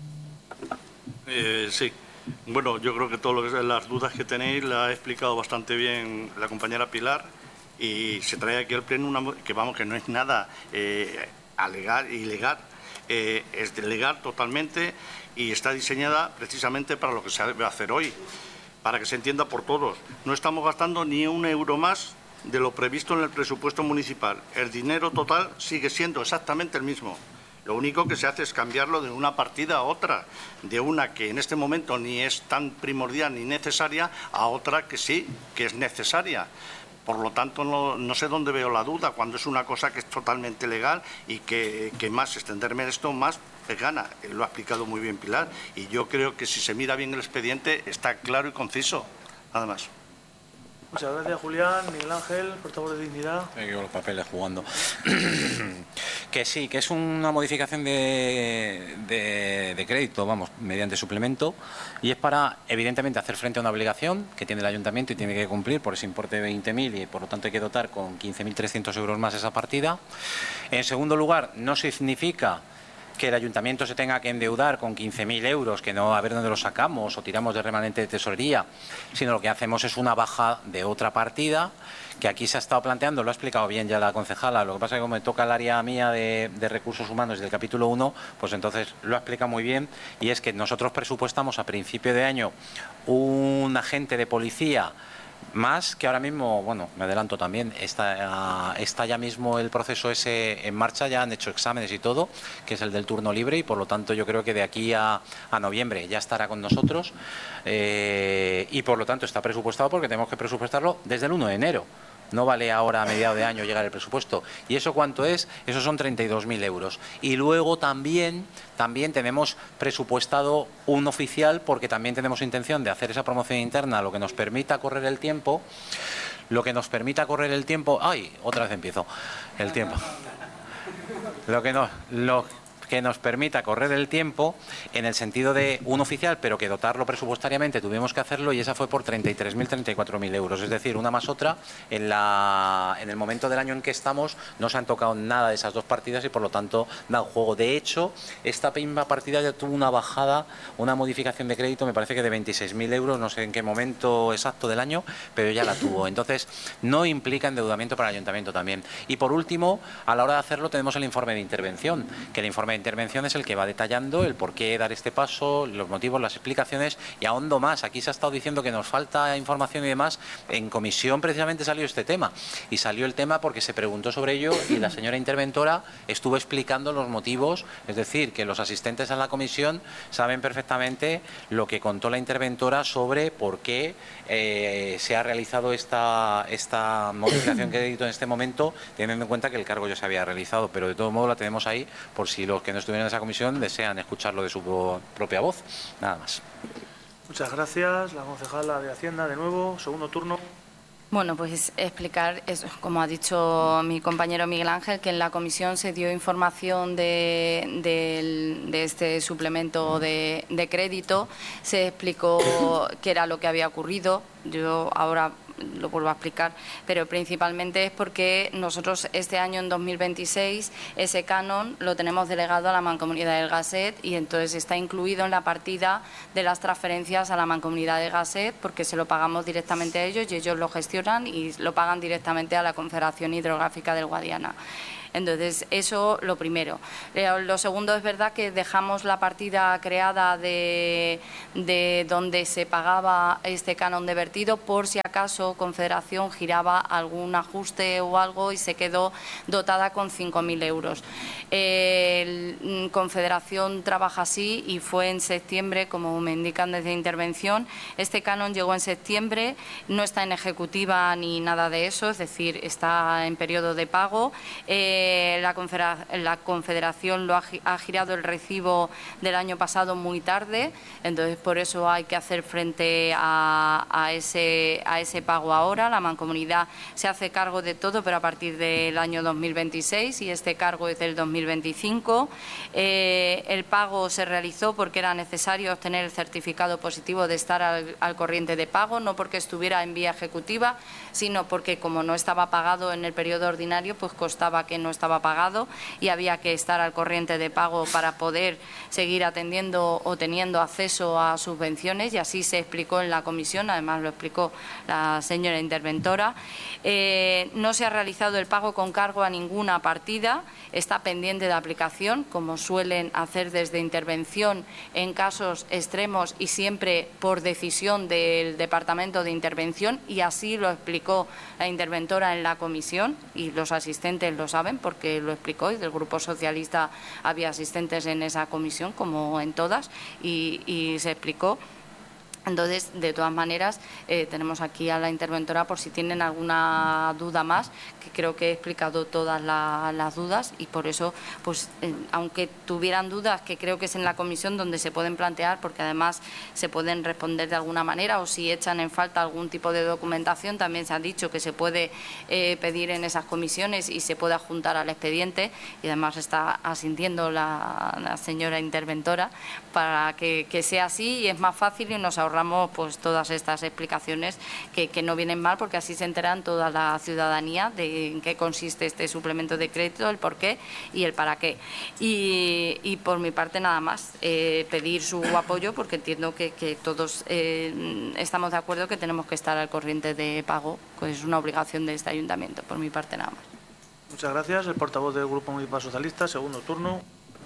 Eh, sí. Bueno, yo creo que todas las dudas que tenéis las ha explicado bastante bien la compañera Pilar, y se trae aquí al pleno una que vamos que no es nada eh, alegar, ilegal, eh, es legal totalmente y está diseñada precisamente para lo que se debe hacer hoy, para que se entienda por todos. No estamos gastando ni un euro más de lo previsto en el presupuesto municipal. El dinero total sigue siendo exactamente el mismo. Lo único que se hace es cambiarlo de una partida a otra, de una que en este momento ni es tan primordial ni necesaria, a otra que sí, que es necesaria. Por lo tanto, no, no sé dónde veo la duda, cuando es una cosa que es totalmente legal y que, que más extenderme en esto, más es gana. Lo ha explicado muy bien Pilar, y yo creo que si se mira bien el expediente está claro y conciso. Nada más. Muchas gracias, Julián. Miguel Ángel, portavoz de Dignidad. Estoy con los papeles jugando. Que sí, que es una modificación de, de, de crédito, vamos, mediante suplemento, y es para, evidentemente, hacer frente a una obligación que tiene el Ayuntamiento y tiene que cumplir por ese importe de veinte mil, y por lo tanto hay que dotar con quince mil trescientos euros más esa partida. En segundo lugar, no significa que el Ayuntamiento se tenga que endeudar con quince mil euros, que no a ver dónde lo sacamos o tiramos de remanente de tesorería, sino lo que hacemos es una baja de otra partida, que aquí se ha estado planteando, lo ha explicado bien ya la concejala. Lo que pasa es que como me toca el área mía de, de recursos humanos del capítulo uno, pues entonces lo ha explicado muy bien, y es que nosotros presupuestamos a principio de año un agente de policía más, que ahora mismo, bueno, me adelanto también, está, está ya mismo el proceso ese en marcha, ya han hecho exámenes y todo, que es el del turno libre, y por lo tanto yo creo que de aquí a, a noviembre ya estará con nosotros, eh, y por lo tanto está presupuestado, porque tenemos que presupuestarlo desde el uno de enero. No vale ahora a mediados de año llegar el presupuesto. ¿Y eso cuánto es? Eso son treinta y dos mil euros. Y luego también, también tenemos presupuestado un oficial, porque también tenemos intención de hacer esa promoción interna, lo que nos permita correr el tiempo. Lo que nos permita correr el tiempo... ¡Ay! Otra vez empiezo. El tiempo. Lo que no... Lo, que nos permita correr el tiempo en el sentido de un oficial, pero que dotarlo presupuestariamente tuvimos que hacerlo, y esa fue por treinta y tres mil, treinta y cuatro mil euros. Es decir, una más otra, en, la, en el momento del año en que estamos no se han tocado nada de esas dos partidas, y por lo tanto da un juego. De hecho, esta misma partida ya tuvo una bajada, una modificación de crédito, me parece que de veintiséis mil euros, no sé en qué momento exacto del año, pero ya la tuvo. Entonces, no implica endeudamiento para el Ayuntamiento también. Y por último, a la hora de hacerlo tenemos el informe de intervención, que el informe de intervención es el que va detallando el por qué dar este paso, los motivos, las explicaciones, y ahondo más. Aquí se ha estado diciendo que nos falta información y demás. En comisión precisamente salió este tema, y salió el tema porque se preguntó sobre ello, y la señora interventora estuvo explicando los motivos. Es decir, que los asistentes a la comisión saben perfectamente lo que contó la interventora sobre por qué eh, se ha realizado esta, esta modificación de crédito en este momento, teniendo en cuenta que el cargo ya se había realizado. Pero de todo modo la tenemos ahí por si los que no estuvieran en esa comisión desean escucharlo de su propia voz. Nada más. Muchas gracias. La concejala de Hacienda, de nuevo, segundo turno. Bueno, pues explicar eso, como ha dicho mi compañero Miguel Ángel, que en la comisión se dio información de, de, de este suplemento de, de crédito, se explicó qué era lo que había ocurrido. Yo ahora lo vuelvo a explicar, pero principalmente es porque nosotros este año, en dos mil veintiséis, ese canon lo tenemos delegado a la Mancomunidad del Gasset y entonces está incluido en la partida de las transferencias a la Mancomunidad del Gasset, porque se lo pagamos directamente a ellos y ellos lo gestionan y lo pagan directamente a la Confederación Hidrográfica del Guadiana. Entonces, eso lo primero. Lo segundo, es verdad que dejamos la partida creada de, de donde se pagaba este canon de vertido por si acaso Confederación giraba algún ajuste o algo y se quedó dotada con cinco mil euros. Eh, Confederación trabaja así y fue en septiembre, como me indican desde intervención. Este canon llegó en septiembre, no está en ejecutiva ni nada de eso, es decir, está en periodo de pago. Eh, La Confederación lo ha, ha girado el recibo del año pasado muy tarde, entonces por eso hay que hacer frente a, a, ese, a ese pago ahora. La Mancomunidad se hace cargo de todo, pero a partir del año dos mil veintiséis y este cargo es del dos mil veinticinco. Eh, el pago se realizó porque era necesario obtener el certificado positivo de estar al, al corriente de pago, no porque estuviera en vía ejecutiva, sino porque como no estaba pagado en el periodo ordinario, pues costaba que no estaba pagado y había que estar al corriente de pago para poder seguir atendiendo o teniendo acceso a subvenciones, y así se explicó en la comisión, además lo explicó la señora interventora. Eh, no se ha realizado el pago con cargo a ninguna partida, está pendiente de aplicación, como suelen hacer desde intervención en casos extremos y siempre por decisión del Departamento de Intervención, y así lo explicó la interventora en la comisión y los asistentes lo saben porque lo explicó, y del Grupo Socialista había asistentes en esa comisión como en todas y, y se explicó. Entonces, de todas maneras, eh, tenemos aquí a la interventora por si tienen alguna duda más, que creo que he explicado todas la, las dudas, y por eso, pues, eh, aunque tuvieran dudas, que creo que es en la comisión donde se pueden plantear, porque además se pueden responder de alguna manera, o si echan en falta algún tipo de documentación, también se ha dicho que se puede eh, pedir en esas comisiones y se puede adjuntar al expediente, y además está asintiendo la, la señora interventora para que, que sea así, y es más fácil y nos ahorramos pues todas estas explicaciones que, que no vienen mal, porque así se enteran toda la ciudadanía de en qué consiste este suplemento de crédito, el por qué y el para qué. Y, y por mi parte nada más, eh, pedir su apoyo, porque entiendo que, que todos eh, estamos de acuerdo que tenemos que estar al corriente de pago, pues es una obligación de este ayuntamiento. Por mi parte nada más. Muchas gracias. El portavoz del Grupo Municipal Socialista, segundo turno.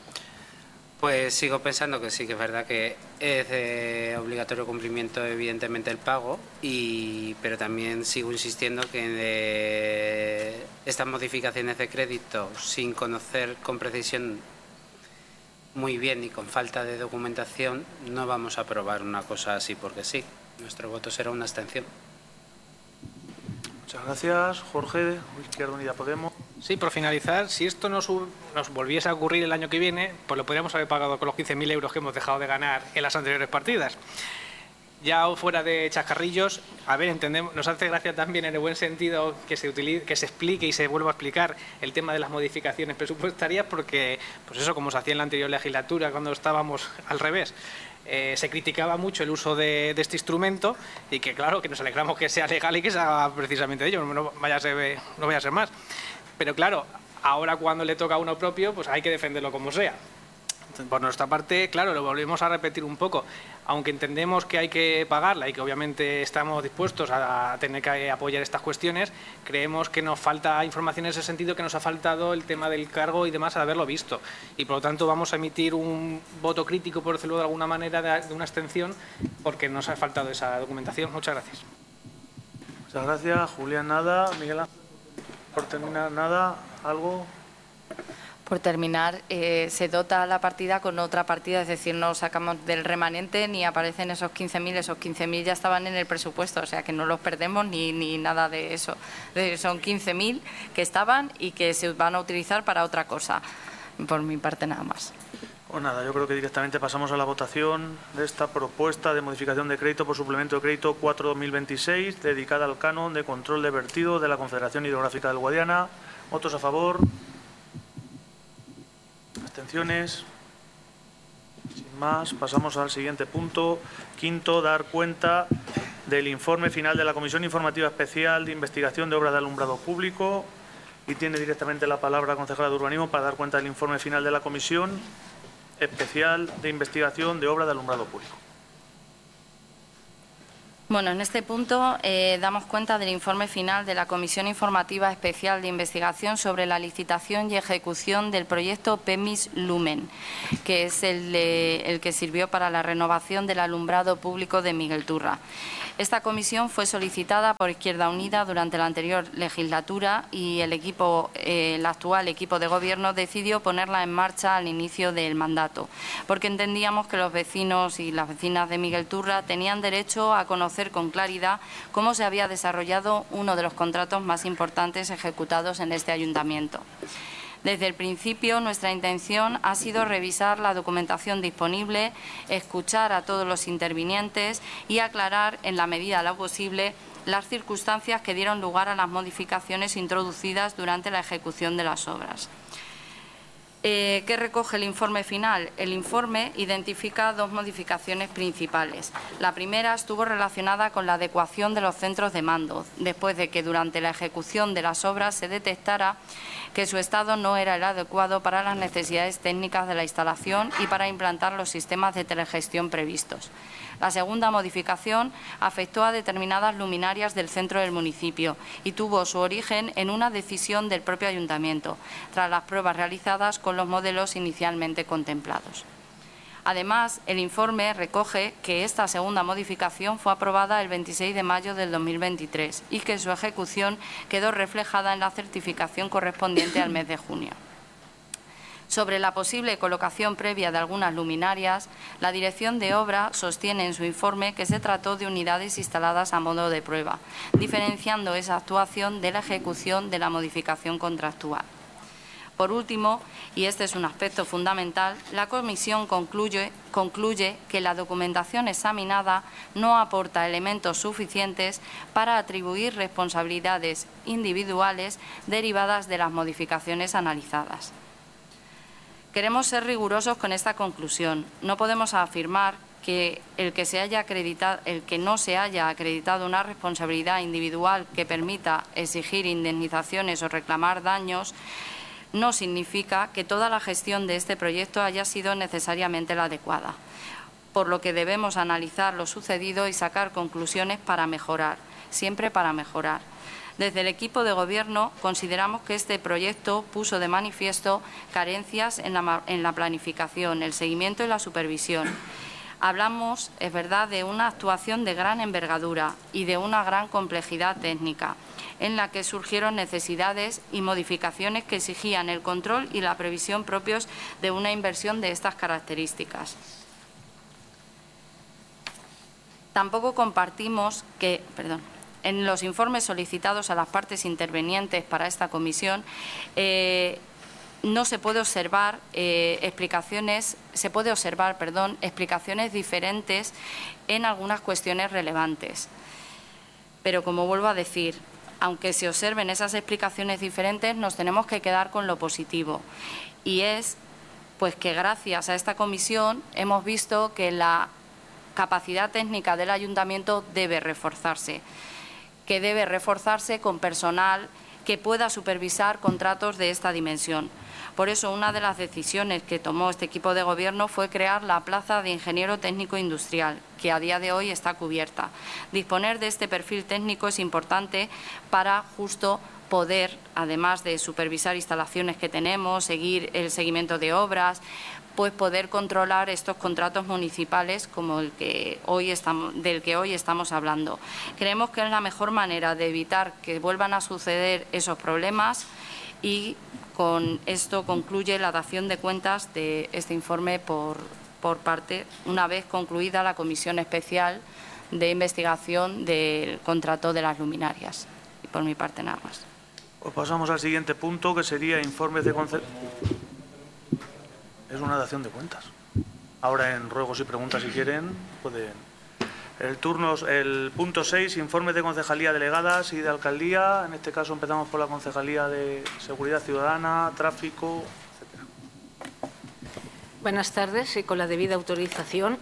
Pues sigo pensando que sí, que es verdad que es de obligatorio cumplimiento evidentemente el pago, y, pero también sigo insistiendo que de estas modificaciones de crédito, sin conocer con precisión muy bien y con falta de documentación, no vamos a aprobar una cosa así porque sí. Nuestro voto será una abstención. Muchas gracias. Jorge, Izquierda Unida Podemos. Sí, por finalizar, si esto nos, nos volviese a ocurrir el año que viene, pues lo podríamos haber pagado con los quince mil euros que hemos dejado de ganar en las anteriores partidas. Ya fuera de chascarrillos, a ver, entendemos, nos hace gracia también en el buen sentido que se utilice, que se explique y se vuelva a explicar el tema de las modificaciones presupuestarias, porque, pues eso, como se hacía en la anterior legislatura, cuando estábamos al revés, eh, se criticaba mucho el uso de, de este instrumento, y que claro, que nos alegramos que sea legal y que se haga precisamente de ello, no vaya a ser, no vaya a ser más. Pero claro, ahora cuando le toca a uno propio, pues hay que defenderlo como sea. Por nuestra parte, claro, lo volvemos a repetir un poco. Aunque entendemos que hay que pagarla y que obviamente estamos dispuestos a tener que apoyar estas cuestiones, creemos que nos falta información en ese sentido, que nos ha faltado el tema del cargo y demás al haberlo visto. Y por lo tanto vamos a emitir un voto crítico, por decirlo de alguna manera, de una abstención, porque nos ha faltado esa documentación. Muchas gracias. Muchas gracias. Julián, nada. Miguel Ángel, por terminar, nada. ¿Algo? Por terminar, eh, se dota la partida con otra partida, es decir, no sacamos del remanente ni aparecen esos quince mil, esos quince mil ya estaban en el presupuesto, o sea que no los perdemos ni, ni nada de eso. De, son quince mil que estaban y que se van a utilizar para otra cosa. Por mi parte nada más. Pues nada, yo creo que directamente pasamos a la votación de esta propuesta de modificación de crédito por suplemento de crédito cuatro barra dos mil veintiséis dedicada al canon de control de vertido de la Confederación Hidrográfica del Guadiana. ¿Votos a favor? ¿Abstenciones? Sin más, pasamos al siguiente punto. Quinto, dar cuenta del informe final de la Comisión Informativa Especial de Investigación de Obras de Alumbrado Público. Y tiene directamente la palabra la concejala de Urbanismo para dar cuenta del informe final de la Comisión Especial de Investigación de Obras de Alumbrado Público. Bueno, en este punto eh, damos cuenta del informe final de la Comisión Informativa Especial de Investigación sobre la licitación y ejecución del proyecto PEMIS Lumen, que es el, de, el que sirvió para la renovación del alumbrado público de Miguel Turra. Esta comisión fue solicitada por Izquierda Unida durante la anterior legislatura y el, equipo, eh, el actual equipo de Gobierno decidió ponerla en marcha al inicio del mandato, porque entendíamos que los vecinos y las vecinas de Miguel Turra tenían derecho a conocer con claridad cómo se había desarrollado uno de los contratos más importantes ejecutados en este ayuntamiento. Desde el principio, nuestra intención ha sido revisar la documentación disponible, escuchar a todos los intervinientes y aclarar, en la medida de lo posible, las circunstancias que dieron lugar a las modificaciones introducidas durante la ejecución de las obras. Eh, ¿Qué recoge el informe final? El informe identifica dos modificaciones principales. La primera estuvo relacionada con la adecuación de los centros de mando, después de que durante la ejecución de las obras se detectara que su estado no era el adecuado para las necesidades técnicas de la instalación y para implantar los sistemas de telegestión previstos. La segunda modificación afectó a determinadas luminarias del centro del municipio y tuvo su origen en una decisión del propio ayuntamiento, tras las pruebas realizadas con los modelos inicialmente contemplados. Además, el informe recoge que esta segunda modificación fue aprobada el veintiséis de mayo del dos mil veintitrés y que su ejecución quedó reflejada en la certificación correspondiente al mes de junio. Sobre la posible colocación previa de algunas luminarias, la Dirección de Obra sostiene en su informe que se trató de unidades instaladas a modo de prueba, diferenciando esa actuación de la ejecución de la modificación contractual. Por último, y este es un aspecto fundamental, la Comisión concluye, concluye que la documentación examinada no aporta elementos suficientes para atribuir responsabilidades individuales derivadas de las modificaciones analizadas. Queremos ser rigurosos con esta conclusión. No podemos afirmar que el que, se haya acreditado, el que no se haya acreditado una responsabilidad individual que permita exigir indemnizaciones o reclamar daños no significa que toda la gestión de este proyecto haya sido necesariamente la adecuada, por lo que debemos analizar lo sucedido y sacar conclusiones para mejorar, siempre para mejorar. Desde el equipo de Gobierno consideramos que este proyecto puso de manifiesto carencias en la, en la planificación, el seguimiento y la supervisión. Hablamos, es verdad, de una actuación de gran envergadura y de una gran complejidad técnica, en la que surgieron necesidades y modificaciones que exigían el control y la previsión propios de una inversión de estas características. Tampoco compartimos que, perdón, en los informes solicitados a las partes intervenientes para esta comisión eh, no se puede observar eh, explicaciones, se puede observar, perdón, explicaciones diferentes en algunas cuestiones relevantes. Pero como vuelvo a decir, aunque se observen esas explicaciones diferentes, nos tenemos que quedar con lo positivo. Y es pues que gracias a esta comisión hemos visto que la capacidad técnica del ayuntamiento debe reforzarse, que debe reforzarse con personal que pueda supervisar contratos de esta dimensión. Por eso, una de las decisiones que tomó este equipo de Gobierno fue crear la plaza de ingeniero técnico industrial, que a día de hoy está cubierta. Disponer de este perfil técnico es importante para justo poder, además de supervisar instalaciones que tenemos, seguir el seguimiento de obras, pues poder controlar estos contratos municipales como el que hoy estamos, del que hoy estamos hablando. Creemos que es la mejor manera de evitar que vuelvan a suceder esos problemas y con esto concluye la dación de cuentas de este informe por, por parte, una vez concluida la Comisión Especial de Investigación del contrato de las luminarias. Y por mi parte nada más. Pues pasamos al siguiente punto, que sería informes de concepto. es una dación de cuentas. Ahora en ruegos y preguntas, si quieren, pueden. El turno, el punto seis, informes de concejalía delegadas y de alcaldía. En este caso empezamos por la concejalía de Seguridad Ciudadana, Tráfico, etcétera. Buenas tardes y con la debida autorización.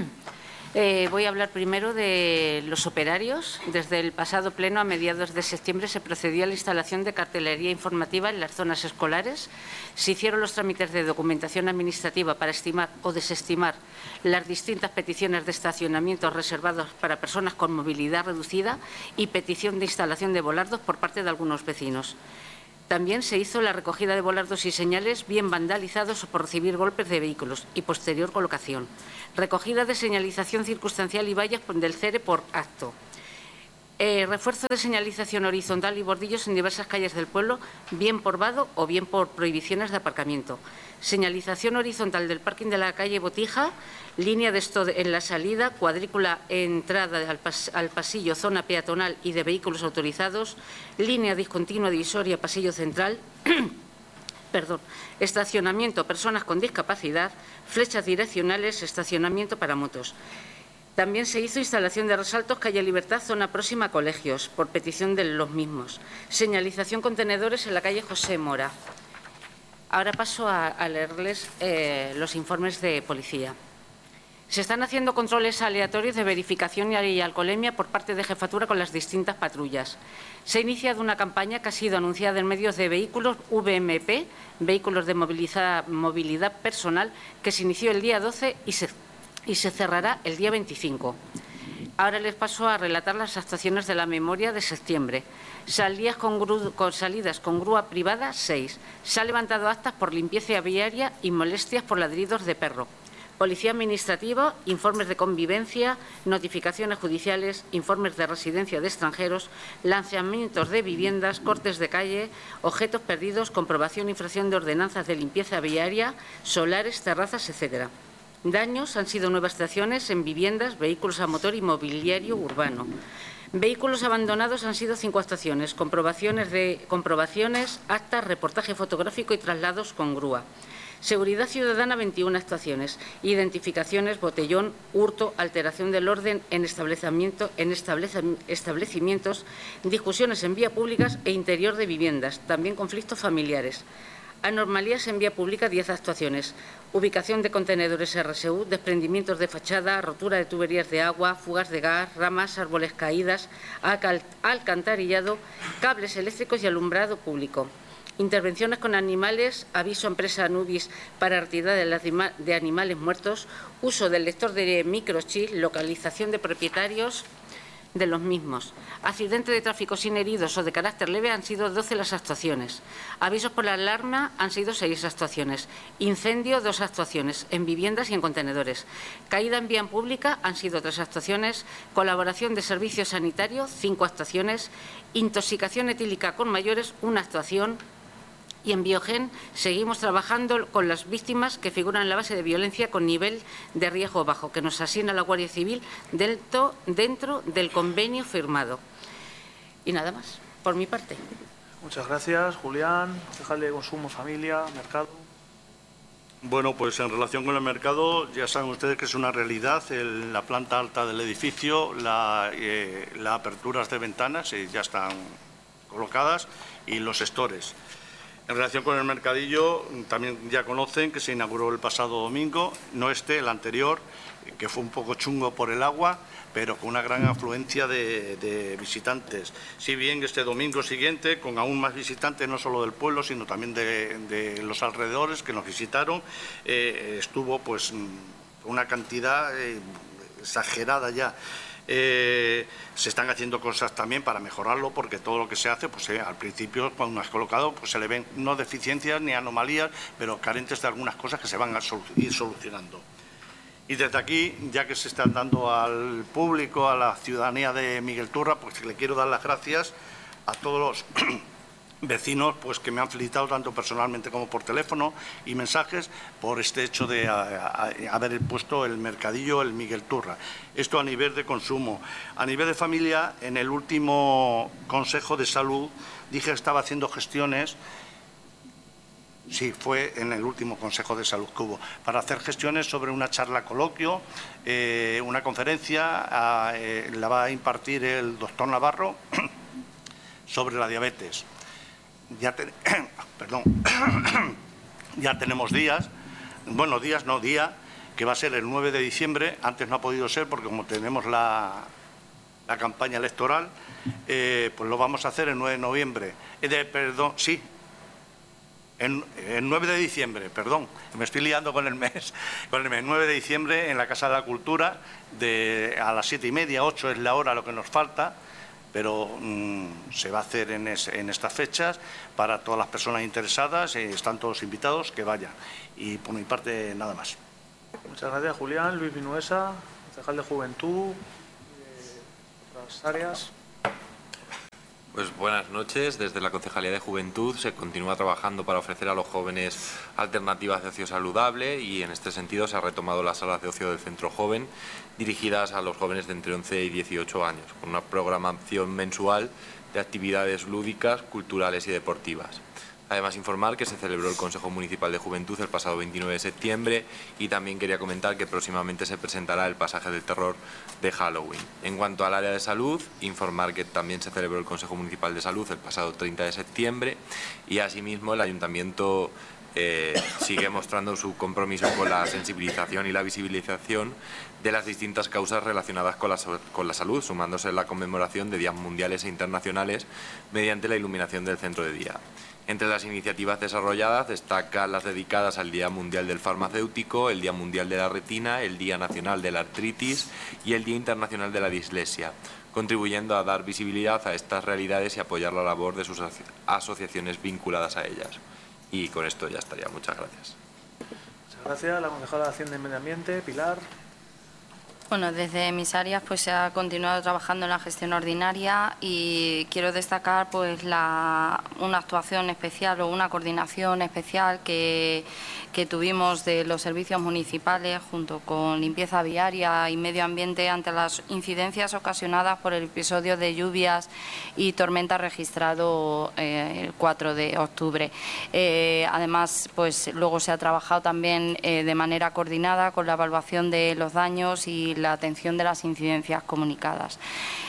Eh, voy a hablar primero de los operarios. Desde el pasado pleno, a mediados de septiembre, se procedió a la instalación de cartelería informativa en las zonas escolares. Se hicieron los trámites de documentación administrativa para estimar o desestimar las distintas peticiones de estacionamientos reservados para personas con movilidad reducida y petición de instalación de volardos por parte de algunos vecinos. También se hizo la recogida de volardos y señales bien vandalizados o por recibir golpes de vehículos y posterior colocación. Recogida de señalización circunstancial y vallas del C E R E por acto. Eh, refuerzo de señalización horizontal y bordillos en diversas calles del pueblo, bien por vado o bien por prohibiciones de aparcamiento. Señalización horizontal del parking de la calle Botija, línea de esto en la salida, cuadrícula entrada al, pas al pasillo, zona peatonal y de vehículos autorizados, línea discontinua divisoria, pasillo central, perdón, estacionamiento, personas con discapacidad, flechas direccionales, estacionamiento para motos. También se hizo instalación de resaltos, calle Libertad, zona próxima a colegios, por petición de los mismos. Señalización contenedores en la calle José Mora. Ahora paso a, a leerles eh, los informes de policía. Se están haciendo controles aleatorios de verificación y alcoholemia por parte de Jefatura con las distintas patrullas. Se ha iniciado una campaña que ha sido anunciada en medios de vehículos V M P, vehículos de movilidad, movilidad personal, que se inició el día doce y se, y se cerrará el día veinticinco. Ahora les paso a relatar las actuaciones de la memoria de septiembre. Salidas con, gru, con salidas con grúa privada, seis. Se ha levantado actas por limpieza viaria y molestias por ladridos de perro. Policía Administrativa, informes de convivencia, notificaciones judiciales, informes de residencia de extranjeros, lanzamientos de viviendas, cortes de calle, objetos perdidos, comprobación e infracción de ordenanzas de limpieza viaria, solares, terrazas, etcétera. Daños han sido nuevas estaciones en viviendas, vehículos a motor y mobiliario urbano. Vehículos abandonados han sido cinco actuaciones, comprobaciones, de, comprobaciones, actas, reportaje fotográfico y traslados con grúa. Seguridad Ciudadana, veintiuna actuaciones, identificaciones, botellón, hurto, alteración del orden en, establecimiento, en establecimientos, discusiones en vía públicas e interior de viviendas, también conflictos familiares. Anormalías en vía pública, diez actuaciones. Ubicación de contenedores R S U, desprendimientos de fachada, rotura de tuberías de agua, fugas de gas, ramas, árboles caídas, alcantarillado, cables eléctricos y alumbrado público. Intervenciones con animales, aviso a empresa Anubis para retirada de animales muertos, uso del lector de microchip, localización de propietarios de los mismos. Accidente de tráfico sin heridos o de carácter leve han sido doce las actuaciones. Avisos por la alarma han sido seis actuaciones. Incendio, dos actuaciones en viviendas y en contenedores. Caída en vía pública han sido tres actuaciones. Colaboración de servicios sanitarios, cinco actuaciones. Intoxicación etílica con mayores, una actuación. Y en Biogen seguimos trabajando con las víctimas que figuran en la base de violencia con nivel de riesgo bajo, que nos asigna la Guardia Civil dentro, dentro del convenio firmado. Y nada más, por mi parte. Muchas gracias, Julián. Concejal de Consumo, Familia, Mercado. Bueno, pues en relación con el mercado, ya saben ustedes que es una realidad el, la planta alta del edificio, las eh, la aperturas de ventanas eh, ya están colocadas y los stores. En relación con el mercadillo, también ya conocen que se inauguró el pasado domingo, no este, el anterior, que fue un poco chungo por el agua, pero con una gran afluencia de, de visitantes. Si bien este domingo siguiente, con aún más visitantes, no solo del pueblo, sino también de, de los alrededores que nos visitaron, eh, estuvo pues una cantidad eh, exagerada ya. Eh, se están haciendo cosas también para mejorarlo, porque todo lo que se hace, pues eh, al principio cuando has colocado, pues se le ven no deficiencias ni anomalías, pero carentes de algunas cosas que se van a solu- ir solucionando. Y desde aquí, ya que se están dando al público, a la ciudadanía de Miguel Turra, pues le quiero dar las gracias a todos los vecinos pues que me han felicitado tanto personalmente como por teléfono y mensajes por este hecho de a, a, haber puesto el mercadillo, el Miguel Turra. Esto a nivel de consumo. A nivel de familia, en el último Consejo de Salud dije que estaba haciendo gestiones Sí, fue en el último Consejo de Salud que hubo, para hacer gestiones sobre una charla coloquio, eh, una conferencia, a, eh, la va a impartir el doctor Navarro sobre la diabetes. Ya, te, perdón, ya tenemos días, bueno, días no, día, que va a ser el nueve de diciembre, antes no ha podido ser porque como tenemos la, la campaña electoral, eh, pues lo vamos a hacer el nueve de noviembre, eh, de, perdón, sí, el, el nueve de diciembre, perdón, me estoy liando con el mes, con el mes, nueve de diciembre en la Casa de la Cultura, de, a las siete y media, ocho es la hora lo que nos falta, pero mmm, se va a hacer en, es, en estas fechas para todas las personas interesadas, eh, están todos invitados, que vayan. Y por mi parte, nada más. Muchas gracias, Julián. Luis Vinuesa, concejal de Juventud, eh, otras áreas. Pues buenas noches. Desde la Concejalía de Juventud se continúa trabajando para ofrecer a los jóvenes alternativas de ocio saludable y en este sentido se ha retomado las salas de ocio del Centro Joven dirigidas a los jóvenes de entre once y dieciocho años, con una programación mensual de actividades lúdicas, culturales y deportivas. Además, informar que se celebró el Consejo Municipal de Juventud el pasado veintinueve de septiembre y también quería comentar que próximamente se presentará el pasaje del terror de Halloween. En cuanto al área de salud, informar que también se celebró el Consejo Municipal de Salud el pasado treinta de septiembre y asimismo el Ayuntamiento eh, sigue mostrando su compromiso con la sensibilización y la visibilización de las distintas causas relacionadas con la, con la salud, sumándose a la conmemoración de días mundiales e internacionales mediante la iluminación del centro de día. Entre las iniciativas desarrolladas destacan las dedicadas al Día Mundial del Farmacéutico, el Día Mundial de la Retina, el Día Nacional de la Artritis y el Día Internacional de la Dislexia, contribuyendo a dar visibilidad a estas realidades y apoyar la labor de sus asociaciones vinculadas a ellas. Y con esto ya estaría. Muchas gracias. Muchas gracias. La concejala de Hacienda y Medio Ambiente, Pilar. Bueno, desde mis áreas pues se ha continuado trabajando en la gestión ordinaria y quiero destacar pues la, una actuación especial o una coordinación especial que, que tuvimos de los servicios municipales junto con limpieza viaria y medio ambiente ante las incidencias ocasionadas por el episodio de lluvias y tormenta registrado eh, el cuatro de octubre. Eh, además, pues luego se ha trabajado también eh, de manera coordinada con la evaluación de los daños y la atención de las incidencias comunicadas.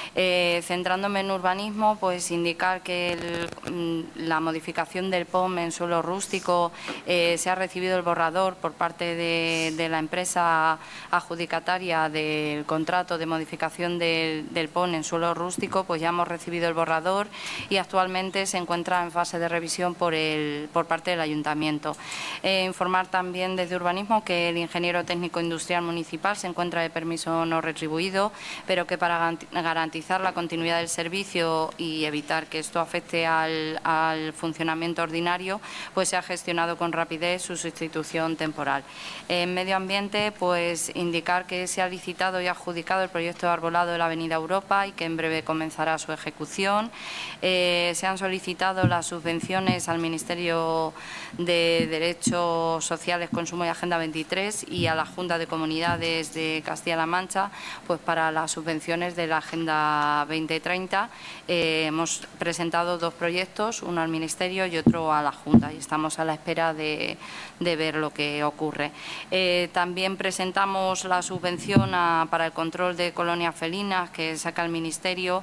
Eh, centrándome en urbanismo, pues indicar que el, la modificación del P O M en suelo rústico eh, se ha recibido el borrador por parte de, de la empresa adjudicataria del contrato de modificación del, del P O M en suelo rústico, pues ya hemos recibido el borrador y actualmente se encuentra en fase de revisión por, el, por parte del Ayuntamiento. Eh, informar también desde urbanismo que el ingeniero técnico industrial municipal se encuentra de permiso no retribuido, pero que para garantizar la continuidad del servicio y evitar que esto afecte al, al funcionamiento ordinario, pues se ha gestionado con rapidez su sustitución temporal. En medio ambiente, pues indicar que se ha licitado y adjudicado el proyecto de arbolado de la Avenida Europa y que en breve comenzará su ejecución. Eh, se han solicitado las subvenciones al Ministerio de Derechos Sociales, Consumo y Agenda veintitrés y a la Junta de Comunidades de Castilla-La Mancha, pues para las subvenciones de la Agenda veinte treinta. Eh, hemos presentado dos proyectos, uno al Ministerio y otro a la Junta, y estamos a la espera de, de ver lo que ocurre. Eh, también presentamos la subvención a, para el control de colonias felinas que saca el Ministerio,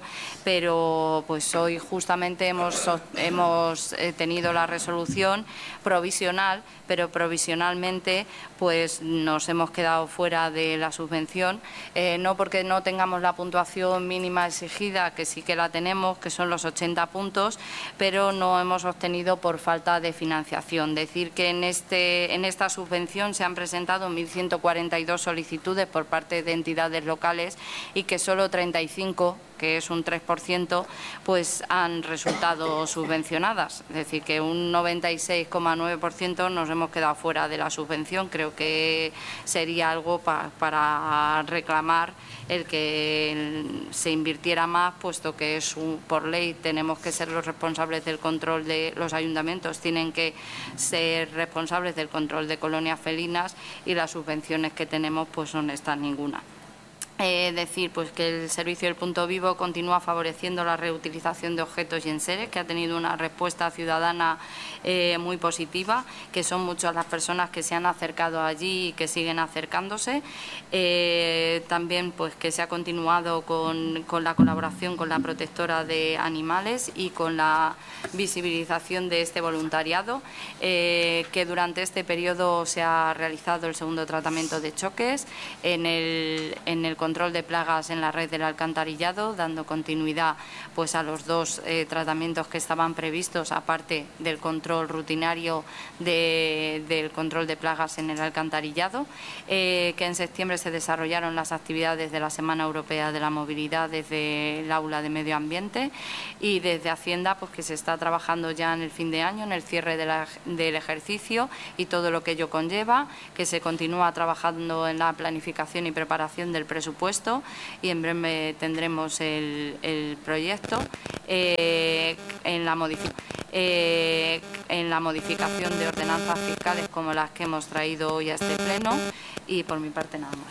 pero pues hoy justamente hemos, hemos tenido la resolución provisional, pero provisionalmente pues nos hemos quedado fuera de la subvención, eh, no porque no tengamos la puntuación mínima exigida, que sí que la tenemos, que son los ochenta puntos, pero no hemos obtenido por falta de financiación. Decir que en, este, en esta subvención se han presentado mil ciento cuarenta y dos solicitudes por parte de entidades locales y que solo treinta y cinco, que es un tres por ciento, pues han resultado subvencionadas. Es decir, que un noventa y seis coma nueve por ciento nos hemos quedado fuera de la subvención. Creo que sería algo pa, para reclamar el que se invirtiera más, puesto que es un, por ley tenemos que ser los responsables del control de los ayuntamientos, tienen que ser responsables del control de colonias felinas y las subvenciones que tenemos pues no están ninguna. Eh, decir pues que el servicio del punto vivo continúa favoreciendo la reutilización de objetos y enseres, que ha tenido una respuesta ciudadana eh, muy positiva, que son muchas las personas que se han acercado allí y que siguen acercándose. Eh, también pues que se ha continuado con, con la colaboración con la protectora de animales y con la visibilización de este voluntariado, eh, que durante este periodo se ha realizado el segundo tratamiento de choques en el, en el control de plagas en la red del alcantarillado, dando continuidad pues a los dos eh, tratamientos que estaban previstos, aparte del control rutinario de, del control de plagas en el alcantarillado, eh, que en septiembre se desarrollaron las actividades de la Semana Europea de la Movilidad desde el aula de Medio Ambiente, y desde Hacienda pues que se está trabajando ya en el fin de año, en el cierre de la, del ejercicio y todo lo que ello conlleva, que se continúa trabajando en la planificación y preparación del presupuesto, y en breve tendremos el, el proyecto eh, en, la eh, en la modificación de ordenanzas fiscales como las que hemos traído hoy a este pleno, y por mi parte nada más.